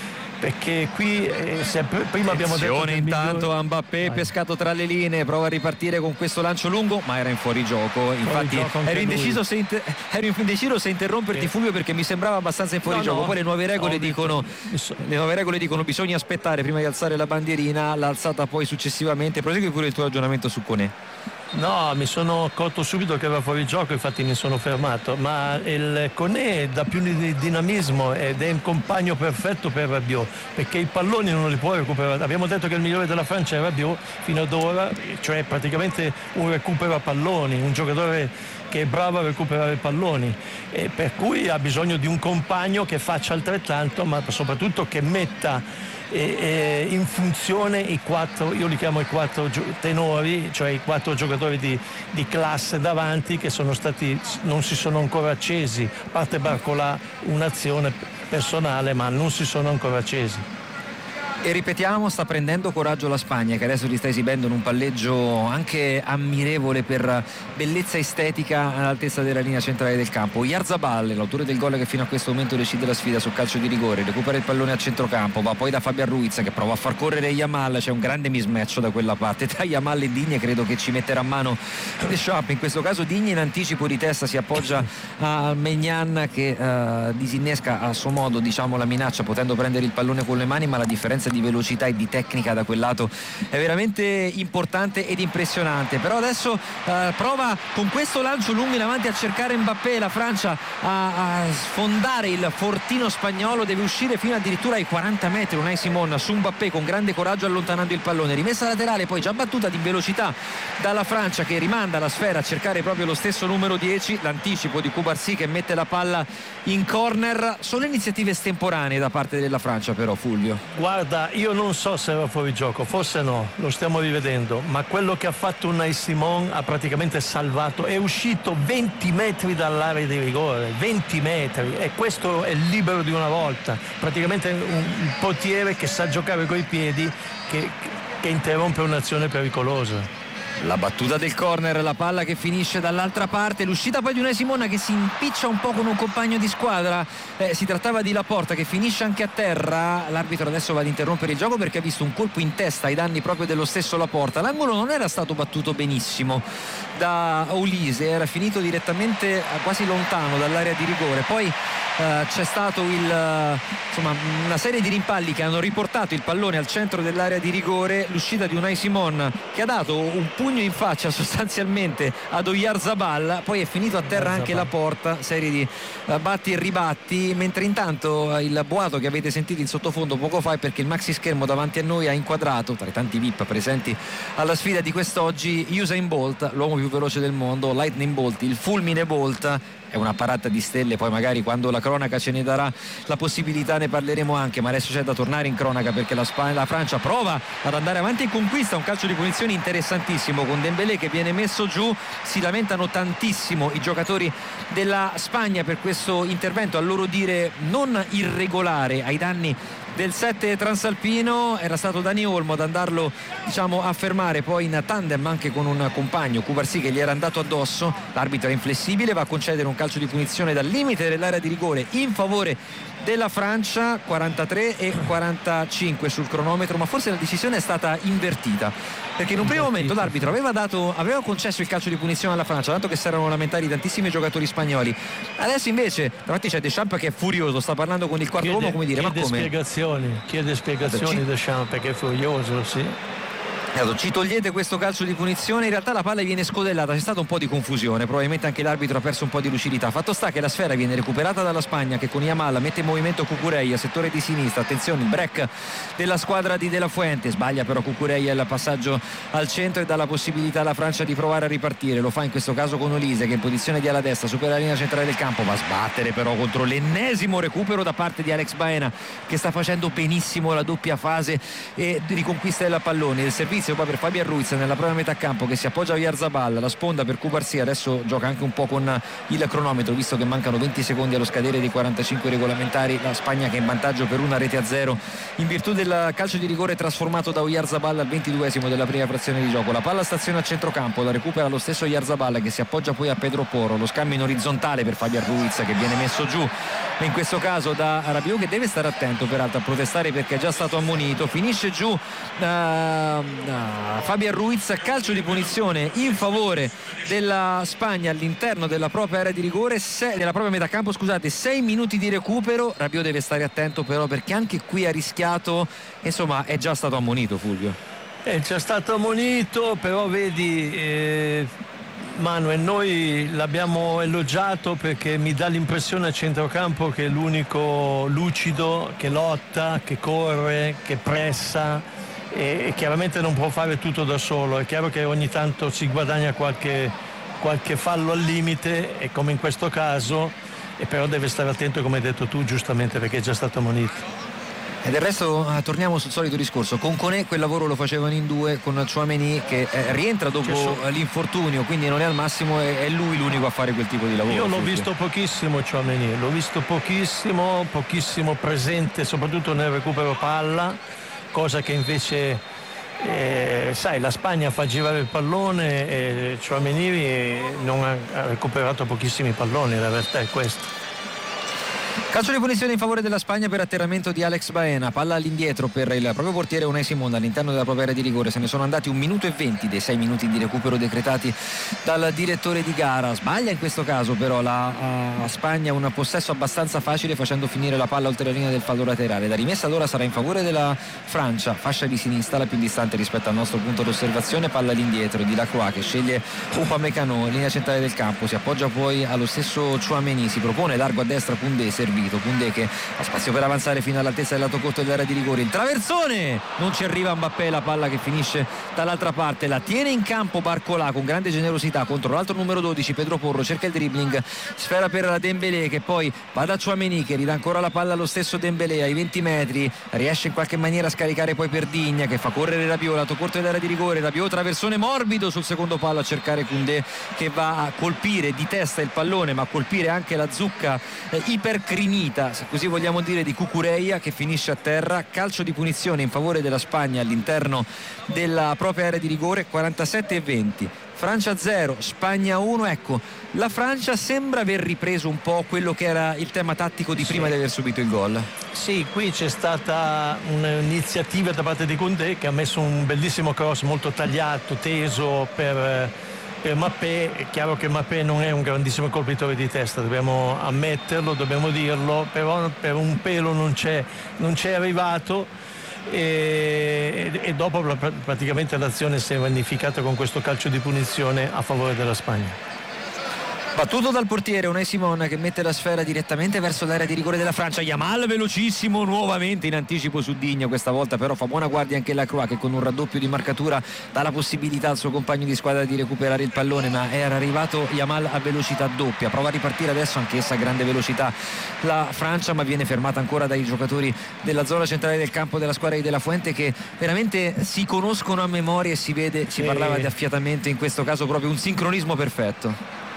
perché qui eh, se prima abbiamo detto che intanto migliore... a Mbappé pescato tra le linee, prova a ripartire con questo lancio lungo ma era in fuorigioco, infatti fuori ero, indeciso se inter... ero indeciso se interromperti eh. Fulvio perché mi sembrava abbastanza in fuorigioco, no, no. Poi le nuove regole no, dicono so... le nuove regole dicono bisogna aspettare prima di alzare la bandierina, l'ha alzata poi successivamente. Prosegui pure il tuo ragionamento su Koné. No, mi sono accorto subito che era fuori gioco, infatti mi sono fermato, ma il Koné dà più di dinamismo ed è un compagno perfetto per Rabiot, perché i palloni non li può recuperare. Abbiamo detto che il migliore della Francia è Rabiot fino ad ora, cioè praticamente un recupero a palloni, un giocatore che è bravo a recuperare palloni, e per cui ha bisogno di un compagno che faccia altrettanto, ma soprattutto che metta E, e in funzione i quattro, io li chiamo i quattro tenori, cioè i quattro giocatori di, di classe davanti che sono stati, non si sono ancora accesi, a parte Barcola un'azione personale, ma non si sono ancora accesi. E ripetiamo, sta prendendo coraggio la Spagna che adesso li sta esibendo in un palleggio anche ammirevole per bellezza estetica all'altezza della linea centrale del campo. Oyarzabal, l'autore del gol che fino a questo momento decide la sfida sul calcio di rigore, recupera il pallone a centrocampo, va poi da Fabian Ruiz che prova a far correre Yamal, c'è un grande mismatch da quella parte tra Yamal e Digne, credo che ci metterà a mano Deschamps, in questo caso Digne in anticipo di testa si appoggia a Maignan che uh, disinnesca a suo modo diciamo la minaccia potendo prendere il pallone con le mani, ma la differenza di velocità e di tecnica da quel lato è veramente importante ed impressionante. Però adesso eh, prova con questo lancio lungo in avanti a cercare Mbappé, la Francia a, a sfondare il fortino spagnolo, deve uscire fino addirittura ai quaranta metri Unai Simon su Mbappé con grande coraggio allontanando il pallone, rimessa laterale poi già battuta di velocità dalla Francia che rimanda la sfera a cercare proprio lo stesso numero dieci, l'anticipo di Cubarsí che mette la palla in corner. Sono iniziative estemporanee da parte della Francia però, Fulvio. Guarda, io non so se era fuori gioco, forse no, lo stiamo rivedendo, ma quello che ha fatto Unai Simon ha praticamente salvato, è uscito venti metri dall'area di rigore, venti metri, e questo è libero di una volta, praticamente un, un portiere che sa giocare coi piedi, che, che interrompe un'azione pericolosa. La battuta del corner, la palla che finisce dall'altra parte, l'uscita poi di Unai Simon che si impiccia un po' con un compagno di squadra, eh, si trattava di Laporta che finisce anche a terra. L'arbitro adesso va ad interrompere il gioco perché ha visto un colpo in testa ai danni proprio dello stesso Laporta. L'angolo non era stato battuto benissimo da Olise, era finito direttamente quasi lontano dall'area di rigore, poi eh, c'è stato il, insomma, una serie di rimpalli che hanno riportato il pallone al centro dell'area di rigore, l'uscita di Unai Simon che ha dato un pugno in faccia sostanzialmente ad Oyarzabal, poi è finito a terra anche Laporta, serie di uh, batti e ribatti, mentre intanto uh, il boato che avete sentito in sottofondo poco fa è perché il maxi schermo davanti a noi ha inquadrato, tra i tanti V I P presenti alla sfida di quest'oggi, Usain Bolt, l'uomo più veloce del mondo, Lightning Bolt, il fulmine Bolt. È una parata di stelle, poi magari quando la cronaca ce ne darà la possibilità ne parleremo anche, ma adesso c'è da tornare in cronaca perché la, Sp- la Francia prova ad andare avanti e conquista un calcio di punizione interessantissimo con Dembélé che viene messo giù. Si lamentano tantissimo i giocatori della Spagna per questo intervento, a loro dire non irregolare ai danni del sette transalpino. Era stato Dani Olmo ad andarlo, diciamo, a fermare poi in tandem anche con un compagno, Cubarsí, che gli era andato addosso. L'arbitro è inflessibile, va a concedere un calcio di punizione dal limite dell'area di rigore in favore della Francia. Quarantatré e quarantacinque sul cronometro, ma forse la decisione è stata invertita, perché in un primo momento l'arbitro aveva dato aveva concesso il calcio di punizione alla Francia, tanto che si erano lamentati tantissimi giocatori spagnoli. Adesso invece davanti c'è Deschamps che è furioso, sta parlando con il quarto chiede, uomo, come dire, ma come? Spiegazioni, chiede spiegazioni Deschamps, perché è furioso, sì. Ci togliete questo calcio di punizione, in realtà la palla viene scodellata, c'è stata un po' di confusione, probabilmente anche l'arbitro ha perso un po' di lucidità. Fatto sta che la sfera viene recuperata dalla Spagna, che con Yamal mette in movimento Cucurella, settore di sinistra, attenzione il break della squadra di De La Fuente, sbaglia però Cucurella il passaggio al centro e dà la possibilità alla Francia di provare a ripartire. Lo fa in questo caso con Olise, che in posizione di ala destra supera la linea centrale del campo, va a sbattere però contro l'ennesimo recupero da parte di Alex Baena, che sta facendo benissimo la doppia fase e di riconquista del pallone. Il servizio poi per Fabian Ruiz nella propria metà campo, che si appoggia a Oyarzabal, la sponda per Cubarsí. Adesso gioca anche un po' con il cronometro, visto che mancano venti secondi allo scadere dei quarantacinque regolamentari. La Spagna che è in vantaggio per una rete a zero in virtù del calcio di rigore trasformato da Oyarzabal al ventiduesimo della prima frazione di gioco. La palla staziona a centrocampo, la recupera lo stesso Oyarzabal, che si appoggia poi a Pedro Porro. Lo scambio in orizzontale per Fabian Ruiz, che viene messo giù in questo caso da Rabiot, che deve stare attento peraltro a protestare perché è già stato ammonito. Finisce giù uh, uh, Fabian Ruiz, calcio di punizione in favore della Spagna all'interno della propria area di rigore, sei, della propria metà campo, scusate, sei minuti di recupero. Rabiot deve stare attento però, perché anche qui ha rischiato, insomma è già stato ammonito, Fulvio. È già stato ammonito, però vedi eh, Manuel, noi l'abbiamo elogiato perché mi dà l'impressione a centrocampo che è l'unico lucido, che lotta, che corre, che pressa, e chiaramente non può fare tutto da solo. È chiaro che ogni tanto si guadagna qualche, qualche fallo al limite, e come in questo caso, e però deve stare attento, come hai detto tu giustamente, perché è già stato ammonito. E del resto eh, torniamo sul solito discorso. Con Koné quel lavoro lo facevano in due, con Tchouaméni che eh, rientra dopo so... l'infortunio, quindi non è al massimo, è, è lui l'unico a fare quel tipo di lavoro. Io l'ho visto pochissimo Tchouaméni, l'ho visto pochissimo, pochissimo presente, soprattutto nel recupero palla, cosa che invece eh, sai, la Spagna fa girare il pallone e Tchouaméni non ha, ha recuperato pochissimi palloni, la verità è questa. Calcio di punizione in favore della Spagna per atterramento di Alex Baena, palla all'indietro per il proprio portiere Unai Simon all'interno della propria area di rigore. Se ne sono andati un minuto e venti dei sei minuti di recupero decretati dal direttore di gara. Sbaglia in questo caso però la uh, Spagna un possesso abbastanza facile, facendo finire la palla oltre la linea del fallo laterale. La rimessa allora sarà in favore della Francia, fascia di sinistra, la più distante rispetto al nostro punto d'osservazione. Palla all'indietro di Lacroix, che sceglie Upamecano, linea centrale del campo, si appoggia poi allo stesso Tchouaméni, si propone largo a destra Koundé, servito Koundé che ha spazio per avanzare fino all'altezza del lato corto dell'area di rigore. Il traversone, non ci arriva Mbappé, la palla che finisce dall'altra parte, la tiene in campo Barcola con grande generosità contro l'altro numero dodici Pedro Porro, cerca il dribbling, sfera per la Dembélé, che poi va da Tchouaméni, che ridà ancora la palla allo stesso Dembélé ai venti metri, riesce in qualche maniera a scaricare poi per Digne, che fa correre Rabiot, lato corto dell'area di rigore. Rabiot, traversone morbido sul secondo palo a cercare Koundé, che va a colpire di testa il pallone, ma a colpire anche la zucca eh, ipercrinita, se così vogliamo dire, di Cucurella, che finisce a terra. Calcio di punizione in favore della Spagna all'interno della propria area di rigore. Quarantasette e venti, Francia zero, Spagna uno. Ecco, la Francia sembra aver ripreso un po' quello che era il tema tattico di prima sì. di aver subito il gol. Sì, qui c'è stata un'iniziativa da parte di Koundé, che ha messo un bellissimo cross molto tagliato, teso per, per Mbappé. È chiaro che Mbappé non è un grandissimo colpitore di testa, dobbiamo ammetterlo, dobbiamo dirlo, però per un pelo non c'è, non c'è arrivato. E, e dopo praticamente l'azione si è vanificata con questo calcio di punizione a favore della Spagna. Battuto dal portiere Unai Simon, che mette la sfera direttamente verso l'area di rigore della Francia. Yamal velocissimo nuovamente in anticipo su Digne, questa volta però fa buona guardia anche Lacroix, che con un raddoppio di marcatura dà la possibilità al suo compagno di squadra di recuperare il pallone, ma era arrivato Yamal a velocità doppia. Prova a ripartire adesso anch'essa a grande velocità la Francia, ma viene fermata ancora dai giocatori della zona centrale del campo della squadra di De La Fuente, che veramente si conoscono a memoria e si vede, si parlava di affiatamento, in questo caso proprio un sincronismo perfetto.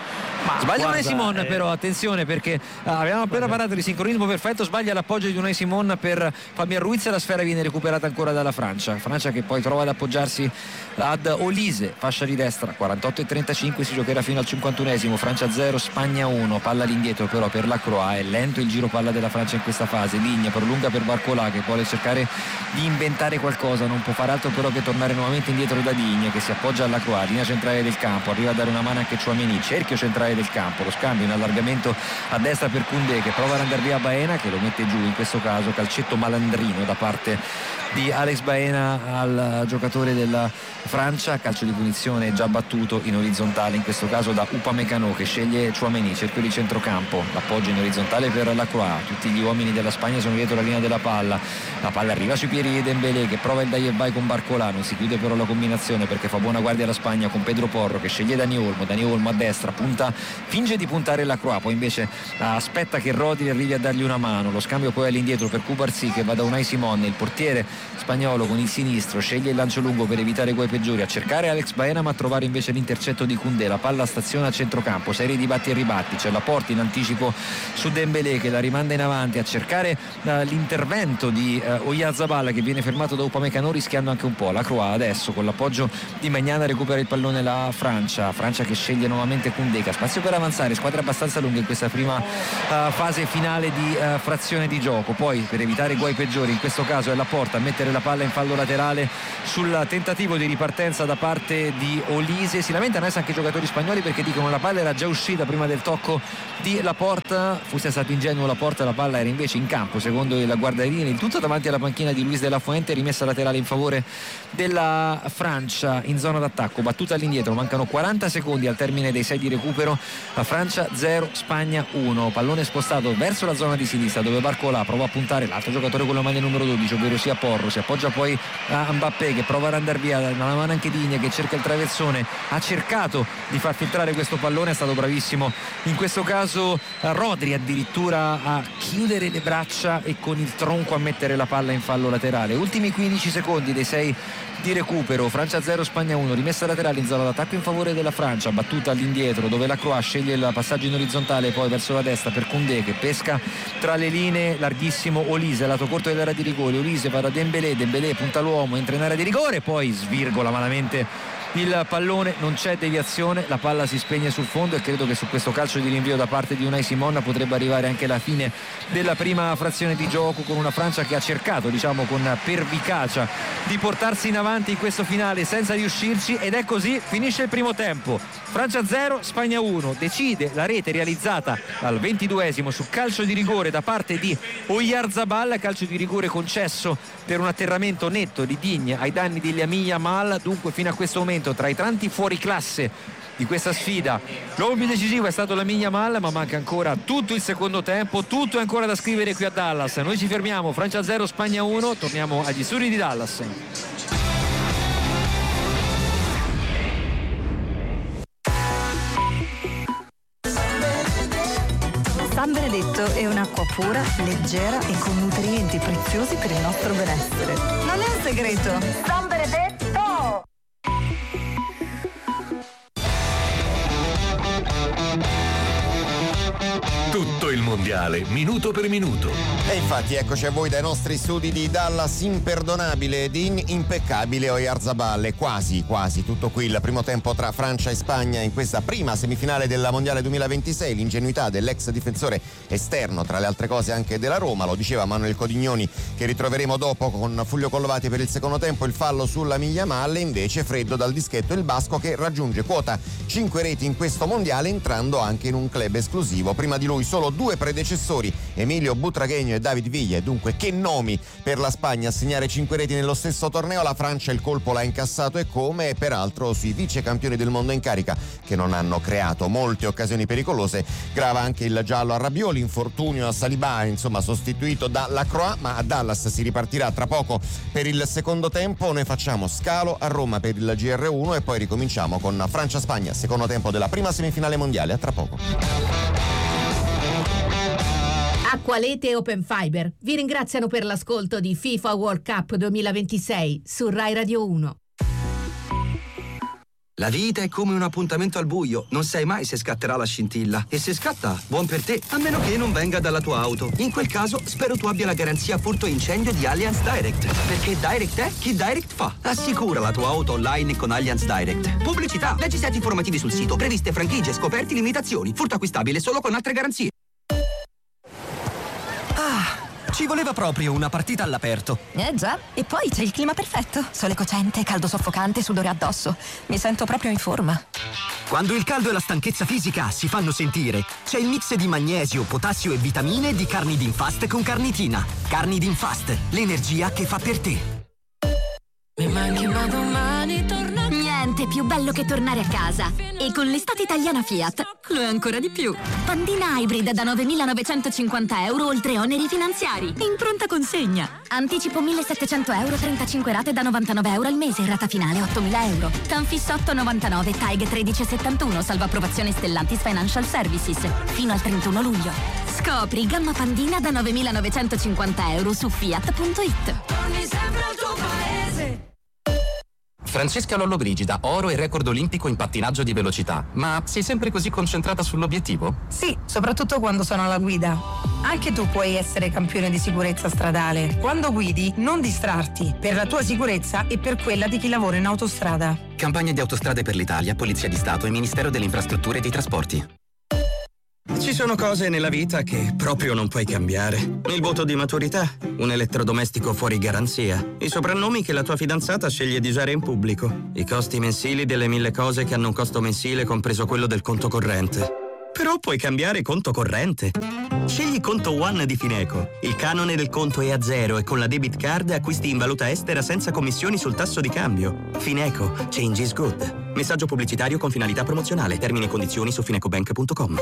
Ma sbaglia Unai guarda, Simon eh... però attenzione perché ah, avevamo appena parlato di sincronismo perfetto, sbaglia l'appoggio di Unai Simon per Fabian Ruiz e la sfera viene recuperata ancora dalla Francia Francia che poi trova ad appoggiarsi ad Olise, fascia di destra. Quarantotto e trentacinque, si giocherà fino al cinquantunesimo. Francia zero, Spagna uno. Palla all'indietro però per la Croa, è lento il giro palla della Francia in questa fase. Ligna prolunga per Barcola che vuole cercare di inventare qualcosa, non può fare altro però che tornare nuovamente indietro da Digne che si appoggia alla Croa, linea centrale del campo, arriva a dare una mano anche Tchouaméni, cerchio centrale del campo, lo scambio in allargamento a destra per Koundé che prova ad andare via Baena che lo mette giù, in questo caso calcetto malandrino da parte di Alex Baena al giocatore della Francia, calcio di punizione già battuto in orizzontale, in questo caso da Upamecano che sceglie Tchouaméni, cerchio di centrocampo, l'appoggio in orizzontale per la Croa, tutti gli uomini della Spagna sono dietro la linea della palla, la palla arriva sui piedi di Dembélé che prova il dai e vai con Barcola, non si chiude però la combinazione perché fa buona guardia alla Spagna con Pedro Porro che sceglie Dani Olmo, Dani Olmo a destra, punta, finge di puntare la Croa, poi invece aspetta che Rodri arrivi a dargli una mano, lo scambio poi all'indietro per Cubarsí che va da Unai Simon, il portiere spagnolo con il sinistro sceglie il lancio lungo per evitare guai peggiori, a cercare Alex Baena ma a trovare invece l'intercetto di Koundé, la palla staziona a centrocampo, serie di batti e ribatti, c'è la Porta in anticipo su Dembélé che la rimanda in avanti a cercare uh, l'intervento di uh, Oyarzabal che viene fermato da Upamecano rischiando anche un po', la Croa adesso con l'appoggio di Magnana recupera il pallone la Francia, Francia che sceglie nuovamente Koundé che ha spazio per avanzare, squadra abbastanza lunga in questa prima uh, fase finale di uh, frazione di gioco, poi per evitare guai peggiori in questo caso è la Porta a mettere la palla in fallo laterale sul tentativo di ripartenza da parte di Olise, si lamentano adesso anche i giocatori spagnoli perché dicono la palla era già uscita prima del tocco di Laporta, fosse stato ingenuo Laporta, la palla era invece in campo secondo il guardarini, il tutto davanti alla panchina di Luis de la Fuente, rimessa laterale in favore della Francia in zona d'attacco, battuta all'indietro, mancano quaranta secondi al termine dei sei di recupero, la Francia zero, Spagna uno, pallone spostato verso la zona di sinistra dove Barcola prova a puntare l'altro giocatore con la maglia numero dodici ovvero sia Porro, si appoggia poi a Mbappé che prova ad andare via, una mano anche Digne che cerca il traversone, ha cercato di far filtrare questo pallone, è stato bravissimo in questo caso Rodri addirittura a chiudere le braccia e con il tronco a mettere la palla in fallo laterale. Ultimi quindici secondi dei sei di recupero, Francia zero, Spagna uno, rimessa laterale in zona d'attacco in favore della Francia, battuta all'indietro dove la Croa sceglie il passaggio in orizzontale poi verso la destra per Koundé che pesca tra le linee, larghissimo Olise, lato corto dell'area di rigore, Olise va da Dembélé, Dembélé punta l'uomo, entra in area di rigore, poi svirgola malamente il pallone, non c'è deviazione, la palla si spegne sul fondo e credo che su questo calcio di rinvio da parte di Unai Simon potrebbe arrivare anche la fine della prima frazione di gioco con una Francia che ha cercato diciamo con pervicacia di portarsi in avanti in questo finale senza riuscirci ed è così, finisce il primo tempo, Francia zero, Spagna uno, decide la rete realizzata al ventiduesimo su calcio di rigore da parte di Oyarzabal, calcio di rigore concesso per un atterramento netto di Digne ai danni di Lamine Yamal, dunque fino a questo momento tra i tanti fuori classe di questa sfida l'uomo più decisivo è stato Lamine Yamal, ma manca ancora tutto il secondo tempo, tutto è ancora da scrivere qui a Dallas, noi ci fermiamo, Francia zero, Spagna uno, torniamo agli studi di Dallas. San Benedetto è un'acqua pura, leggera e con nutrienti preziosi per il nostro benessere. Non è un segreto. San Benedetto! Tutto il mondiale, minuto per minuto. E infatti eccoci a voi dai nostri studi di Dallas, imperdonabile ed in impeccabile Oyarzabal, quasi, quasi tutto qui il primo tempo tra Francia e Spagna in questa prima semifinale della Mondiale duemilaventisei, l'ingenuità dell'ex difensore esterno, tra le altre cose anche della Roma, lo diceva Manuel Codignoni che ritroveremo dopo con Fulvio Collovati per il secondo tempo, il fallo sulla Yamal, invece freddo dal dischetto il basco che raggiunge quota cinque reti in questo mondiale entrando anche in un club esclusivo, prima di lui solo due predecessori, Emilio Butragueño e David Villa, e dunque che nomi per la Spagna a segnare cinque reti nello stesso torneo, la Francia il colpo l'ha incassato e come, e peraltro sui vice campioni del mondo in carica che non hanno creato molte occasioni pericolose, grava anche il giallo a Rabiot, l'infortunio a Saliba, insomma sostituito da Lacroix, ma a Dallas si ripartirà tra poco per il secondo tempo, noi facciamo scalo a Roma per il G R uno e poi ricominciamo con Francia-Spagna, secondo tempo della prima semifinale mondiale, a tra poco. Acqualete e Open Fiber vi ringraziano per l'ascolto di FIFA World Cup duemilaventisei su Rai Radio uno. La vita è come un appuntamento al buio, non sai mai se scatterà la scintilla. E se scatta, buon per te, a meno che non venga dalla tua auto. In quel caso, spero tu abbia la garanzia furto incendio di Allianz Direct. Perché Direct è chi Direct fa. Assicura la tua auto online con Allianz Direct. Pubblicità, leggi set informativi sul sito, previste franchigie, scoperti, limitazioni. Furto acquistabile solo con altre garanzie. Ah, ci voleva proprio una partita all'aperto. Eh già, e poi c'è il clima perfetto. Sole cocente, caldo soffocante, sudore addosso. Mi sento proprio in forma. Quando il caldo e la stanchezza fisica si fanno sentire, c'è il mix di magnesio, potassio e vitamine di Carnidin Fast con carnitina. Carnidin Fast, l'energia che fa per te. Mi manchi ma domani torno. Niente più bello che tornare a casa. E con l'estate italiana Fiat lo è ancora di più. Pandina Hybrid da novemilanovecentocinquanta euro oltre oneri finanziari. In pronta consegna. Anticipo millesettecento euro, trentacinque rate da novantanove euro al mese. Rata finale ottomila euro. Tanfis otto novantanove, T A E G tredici settantuno. Salvo approvazione Stellantis Financial Services. Fino al trentuno luglio. Scopri gamma Pandina da novemilanovecentocinquanta euro su fiat punto it. Torni sempre al tuo paese. Francesca Lollobrigida, oro e record olimpico in pattinaggio di velocità. Ma sei sempre così concentrata sull'obiettivo? Sì, soprattutto quando sono alla guida. Anche tu puoi essere campione di sicurezza stradale. Quando guidi, non distrarti, per la tua sicurezza e per quella di chi lavora in autostrada. Campagna di Autostrade per l'Italia, Polizia di Stato e Ministero delle Infrastrutture e dei Trasporti. Ci sono cose nella vita che proprio non puoi cambiare. Il voto di maturità, un elettrodomestico fuori garanzia, i soprannomi che la tua fidanzata sceglie di usare in pubblico, i costi mensili delle mille cose che hanno un costo mensile compreso quello del conto corrente. Però puoi cambiare conto corrente. Scegli Conto One di Fineco. Il canone del conto è a zero e con la debit card acquisti in valuta estera senza commissioni sul tasso di cambio. Fineco. Change is good. Messaggio pubblicitario con finalità promozionale. Termini e condizioni su finecobank punto com.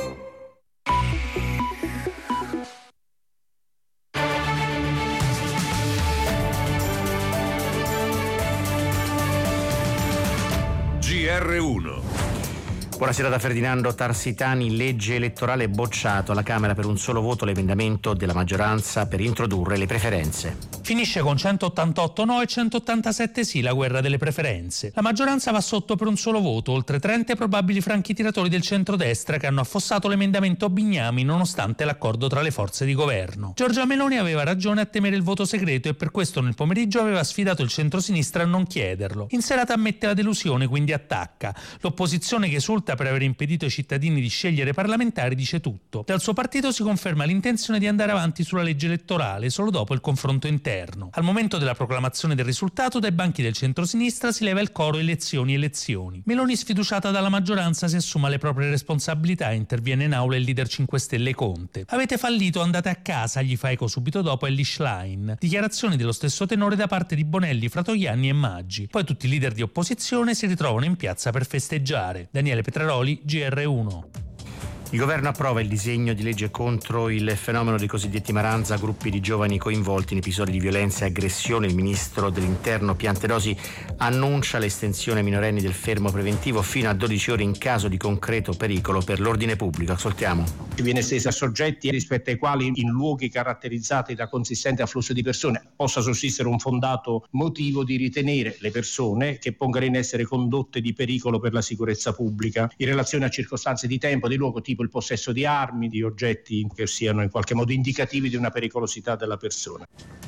G R uno. Buonasera da Ferdinando Tarsitani. Legge elettorale bocciato alla Camera per un solo voto l'emendamento della maggioranza per introdurre le preferenze. Finisce con centottantotto no e centottantasette sì la guerra delle preferenze. La maggioranza va sotto per un solo voto, oltre trenta probabili franchi tiratori del centrodestra che hanno affossato l'emendamento Bignami nonostante l'accordo tra le forze di governo. Giorgia Meloni aveva ragione a temere il voto segreto e per questo nel pomeriggio aveva sfidato il centrosinistra a non chiederlo. In serata ammette la delusione, quindi attacca. L'opposizione che esulta per aver impedito ai cittadini di scegliere parlamentari dice tutto. Dal suo partito si conferma l'intenzione di andare avanti sulla legge elettorale solo dopo il confronto interno. Al momento della proclamazione del risultato dai banchi del centrosinistra si leva il coro elezioni elezioni. Meloni, sfiduciata dalla maggioranza, si assuma le proprie responsabilità e interviene in aula il leader cinque Stelle Conte. Avete fallito, andate a casa, gli fa eco subito dopo Elly Schlein. Dichiarazioni dello stesso tenore da parte di Bonelli, Fratoianni e Maggi. Poi tutti i leader di opposizione si ritrovano in piazza per festeggiare. Daniele Petraroli, G R uno. Il governo approva il disegno di legge contro il fenomeno dei cosiddetti Maranza, gruppi di giovani coinvolti in episodi di violenza e aggressione. Il ministro dell'Interno Piantedosi annuncia l'estensione ai minorenni del fermo preventivo fino a dodici ore in caso di concreto pericolo per l'ordine pubblico. Ascoltiamo. Viene estesa a soggetti rispetto ai quali in luoghi caratterizzati da consistente afflusso di persone possa sussistere un fondato motivo di ritenere le persone che pongano in essere condotte di pericolo per la sicurezza pubblica in relazione a circostanze di tempo, di luogo, tipo il possesso di armi, di oggetti che siano in qualche modo indicativi di una pericolosità della persona.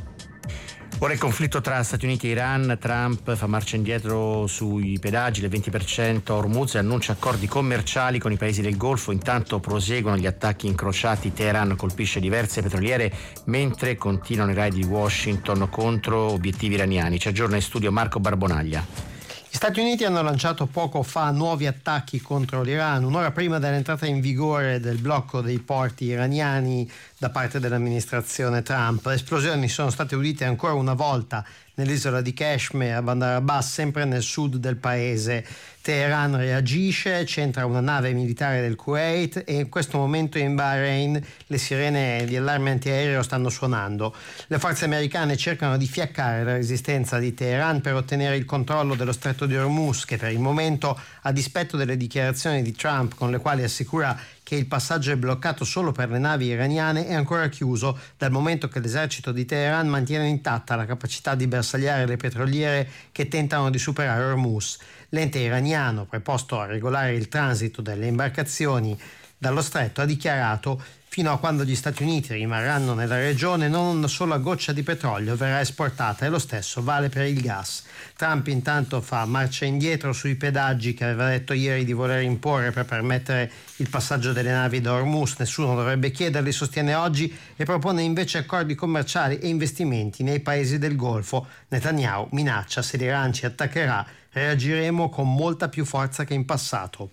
Ora il conflitto tra Stati Uniti e Iran. Trump fa marcia indietro sui pedaggi del venti per cento a Hormuz e annuncia accordi commerciali con i paesi del Golfo. Intanto proseguono gli attacchi incrociati. Teheran colpisce diverse petroliere mentre continuano i raid di Washington contro obiettivi iraniani. Ci aggiorna in studio Marco Barbonaglia. Gli Stati Uniti hanno lanciato poco fa nuovi attacchi contro l'Iran, un'ora prima dell'entrata in vigore del blocco dei porti iraniani da parte dell'amministrazione Trump. Le esplosioni sono state udite ancora una volta nell'isola di Kashmir, a Bandar Abbas, sempre nel sud del paese. Teheran reagisce, centra una nave militare del Kuwait e in questo momento in Bahrain le sirene di allarme antiaereo stanno suonando. Le forze americane cercano di fiaccare la resistenza di Teheran per ottenere il controllo dello stretto di Hormuz, che per il momento, a dispetto delle dichiarazioni di Trump con le quali assicura che che il passaggio è bloccato solo per le navi iraniane è ancora chiuso, dal momento che l'esercito di Teheran mantiene intatta la capacità di bersagliare le petroliere che tentano di superare Hormuz. L'ente iraniano, preposto a regolare il transito delle imbarcazioni dallo stretto, ha dichiarato: fino a quando gli Stati Uniti rimarranno nella regione non una sola goccia di petrolio verrà esportata, e lo stesso vale per il gas. Trump intanto fa marcia indietro sui pedaggi che aveva detto ieri di voler imporre per permettere il passaggio delle navi da Hormuz. Nessuno dovrebbe chiederli, sostiene oggi, e propone invece accordi commerciali e investimenti nei paesi del Golfo. Netanyahu minaccia: se l'Iran ci attaccherà reagiremo con molta più forza che in passato.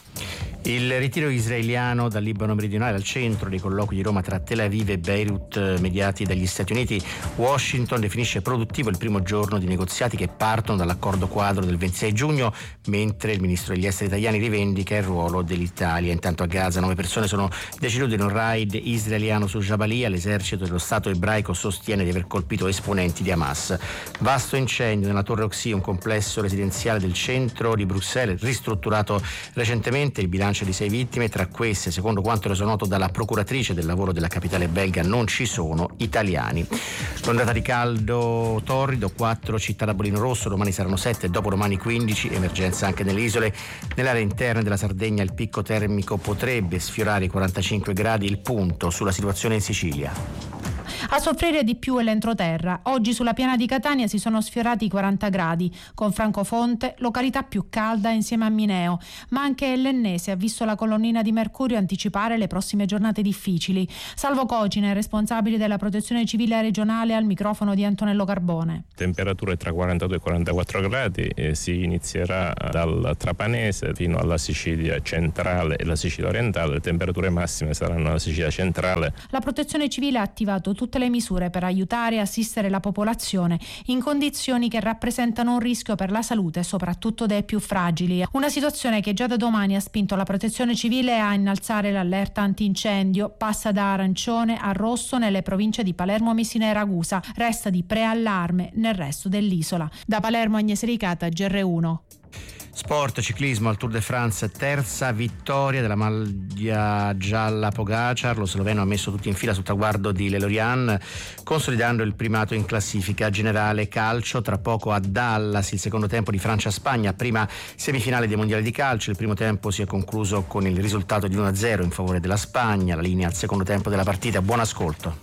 Il ritiro israeliano dal Libano meridionale al centro dei colloqui di Roma tra Tel Aviv e Beirut mediati dagli Stati Uniti. Washington definisce produttivo il primo giorno di negoziati che partono dall'accordo quadro del ventisei giugno, mentre il ministro degli esteri italiani rivendica il ruolo dell'Italia. Intanto a Gaza nove persone sono decedute in un raid israeliano su Jabalia. L'esercito dello Stato ebraico sostiene di aver colpito esponenti di Hamas. Vasto incendio nella Torre Oxy, un complesso residenziale del centro di Bruxelles ristrutturato recentemente. Il bilancio di sei vittime, tra queste, secondo quanto reso noto dalla procuratrice del lavoro della capitale belga, non ci sono italiani. L'ondata di caldo torrido, quattro città da bollino rosso, domani saranno sette, dopodomani quindici, emergenza anche nelle isole. Nell'area interna della Sardegna il picco termico potrebbe sfiorare i quarantacinque gradi, il punto sulla situazione in Sicilia. A soffrire di più è l'entroterra. Oggi sulla piana di Catania si sono sfiorati i quaranta gradi, con Francofonte, località più calda insieme a Mineo, ma anche l'Ennese ha visto la colonnina di mercurio anticipare le prossime giornate difficili. Salvo Cocine, responsabile della protezione civile regionale, al microfono di Antonello Carbone. Temperature tra quarantadue e quarantaquattro gradi, e si inizierà dal Trapanese fino alla Sicilia centrale e la Sicilia orientale. Le temperature massime saranno alla Sicilia centrale. La protezione civile ha attivato tutte le misure per aiutare e assistere la popolazione in condizioni che rappresentano un rischio per la salute, soprattutto dei più fragili. Una situazione che già da domani ha spinto la protezione civile a innalzare l'allerta antincendio. Passa da arancione a rosso nelle province di Palermo, Messina e Ragusa. Resta di preallarme nel resto dell'isola. Da Palermo, Agnese Ricata, G R uno. Sport, ciclismo al Tour de France, terza vittoria della maglia gialla Pogacar. Lo sloveno ha messo tutti in fila sul traguardo di Lelorian, consolidando il primato in classifica generale. Calcio, tra poco a Dallas il secondo tempo di Francia-Spagna, prima semifinale dei mondiali di calcio. Il primo tempo si è concluso con il risultato di uno a zero in favore della Spagna. La linea al secondo tempo della partita. Buon ascolto.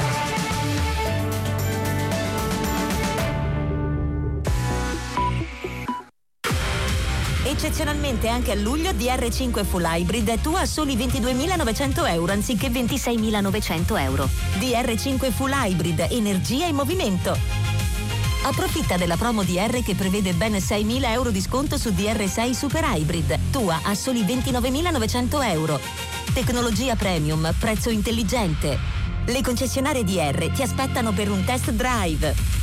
Eccezionalmente anche a luglio D R cinque Full Hybrid tu a soli ventiduemilanovecento euro anziché ventiseimilanovecento euro. D R cinque Full Hybrid, energia in movimento. Approfitta della promo D R che prevede ben seimila euro di sconto su D R sei Super Hybrid. Tua a soli ventinovemilanovecento euro. Tecnologia premium, prezzo intelligente. Le concessionarie D R ti aspettano per un test drive.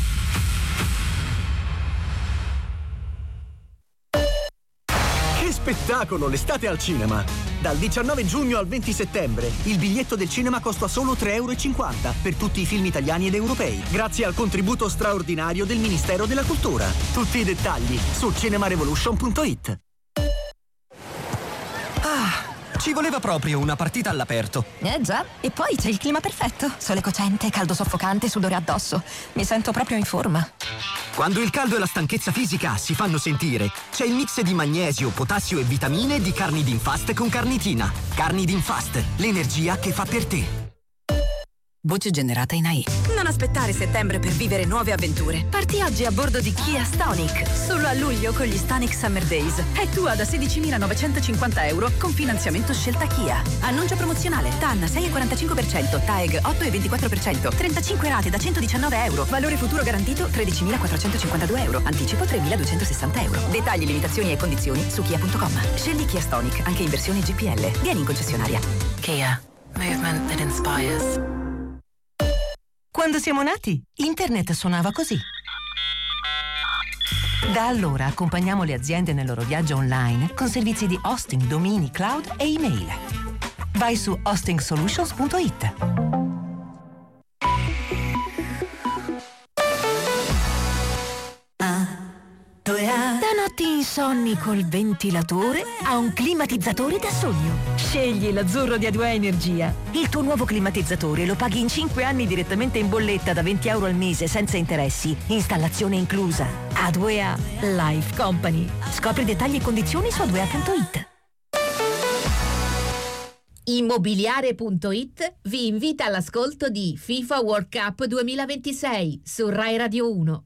Spettacolo, l'estate al cinema! Dal diciannove giugno al venti settembre il biglietto del cinema costa solo tre e cinquanta euro per tutti i film italiani ed europei, grazie al contributo straordinario del Ministero della Cultura. Tutti i dettagli su cinemarevolution punto it. Ah, ci voleva proprio una partita all'aperto. Eh già, e poi c'è il clima perfetto. Sole cocente, caldo soffocante, sudore addosso. Mi sento proprio in forma. Quando il caldo e la stanchezza fisica si fanno sentire, c'è il mix di magnesio, potassio e vitamine di Carnidin-Fast con carnitina. Carnidin-Fast, l'energia che fa per te. Voce generata in A I. Non aspettare settembre per vivere nuove avventure. Parti oggi a bordo di Kia Stonic. Solo a luglio con gli Stonic Summer Days. È tua da sedicimilanovecentocinquanta euro con finanziamento scelta Kia. Annuncio promozionale. T A N sei virgola quarantacinque per cento, T A E G otto virgola ventiquattro per cento, trentacinque rate da centodiciannove euro. Valore futuro garantito tredicimilaquattrocentocinquantadue euro. Anticipo tremiladuecentosessanta euro. Dettagli, limitazioni e condizioni su kia punto com. Scegli Kia Stonic anche in versione G P L. Vieni in concessionaria. Kia. Movement that inspires. Quando siamo nati, internet suonava così. Da allora accompagniamo le aziende nel loro viaggio online con servizi di hosting, domini, cloud e email. Vai su hosting solutions punto it. Da notti Sonni col ventilatore a un climatizzatore da sogno. Scegli l'azzurro di A due A Energia. Il tuo nuovo climatizzatore lo paghi in cinque anni direttamente in bolletta da venti euro al mese senza interessi. Installazione inclusa. A due A Life Company. Scopri dettagli e condizioni su a due a punto it. Immobiliare punto it vi invita all'ascolto di FIFA World Cup duemilaventisei su Rai Radio uno.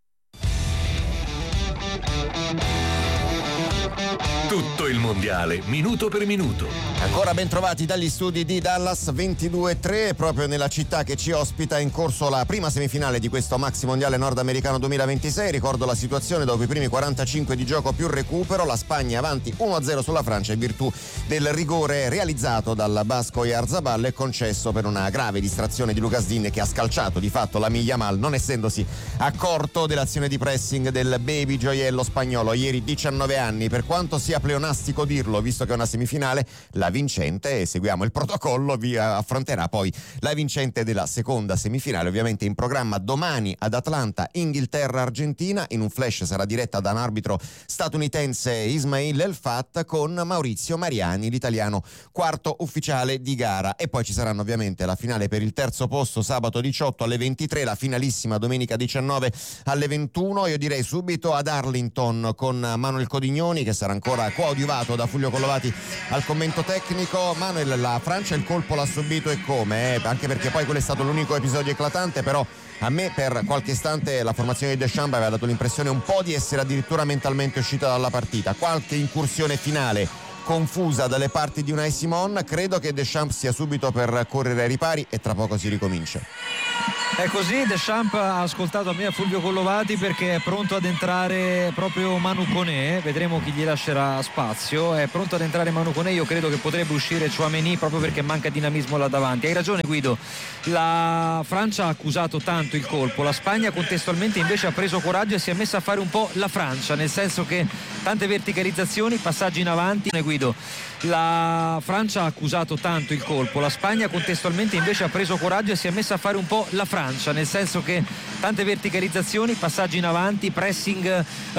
Tutto il mondiale, minuto per minuto. Ancora ben trovati dagli studi di Dallas, ventidue tre, proprio nella città che ci ospita, in corso la prima semifinale di questo Maxi Mondiale Nordamericano duemilaventisei. Ricordo la situazione: dopo i primi quarantacinque di gioco più recupero, la Spagna avanti uno a zero sulla Francia in virtù del rigore realizzato dal basco Oyarzabal e concesso per una grave distrazione di Lucas Digne, che ha scalciato di fatto la Yamal, non essendosi accorto dell'azione di pressing del baby gioiello spagnolo, ieri diciannove anni. Per quanto sia pleonastico dirlo, visto che è una semifinale, la vincente, e seguiamo il protocollo, vi affronterà poi la vincente della seconda semifinale, ovviamente in programma domani ad Atlanta, Inghilterra-Argentina. In un flash sarà diretta da un arbitro statunitense, Ismail El Fat, con Maurizio Mariani, l'italiano quarto ufficiale di gara. E poi ci saranno ovviamente la finale per il terzo posto sabato diciotto alle ventitré, la finalissima domenica diciannove alle ventuno. Io direi subito ad Arlington con Manuel Codignoni, che sarà ancora coadiuvato da Fulvio Collovati al commento tecnico. Manuel, la Francia il colpo l'ha subito e come, eh? Anche perché poi quello è stato l'unico episodio eclatante, però a me per qualche istante la formazione di Deschamps aveva dato l'impressione un po' di essere addirittura mentalmente uscita dalla partita. Qualche incursione finale confusa dalle parti di Unai Simon. Credo che Deschamps sia subito per correre ai ripari e tra poco si ricomincia. È così, Deschamps ha ascoltato a me a Fulvio Collovati, perché è pronto ad entrare proprio Manu Koné. Vedremo chi gli lascerà spazio. È pronto ad entrare Manu Koné. Io credo che potrebbe uscire Tchouaméni proprio perché manca dinamismo là davanti. Hai ragione Guido, la Francia ha accusato tanto il colpo, la Spagna contestualmente invece ha preso coraggio e si è messa a fare un po' la Francia, nel senso che tante verticalizzazioni, passaggi in avanti. Guido, la Francia ha accusato tanto il colpo, la Spagna contestualmente invece ha preso coraggio e si è messa a fare un po' la Francia, nel senso che tante verticalizzazioni, passaggi in avanti, pressing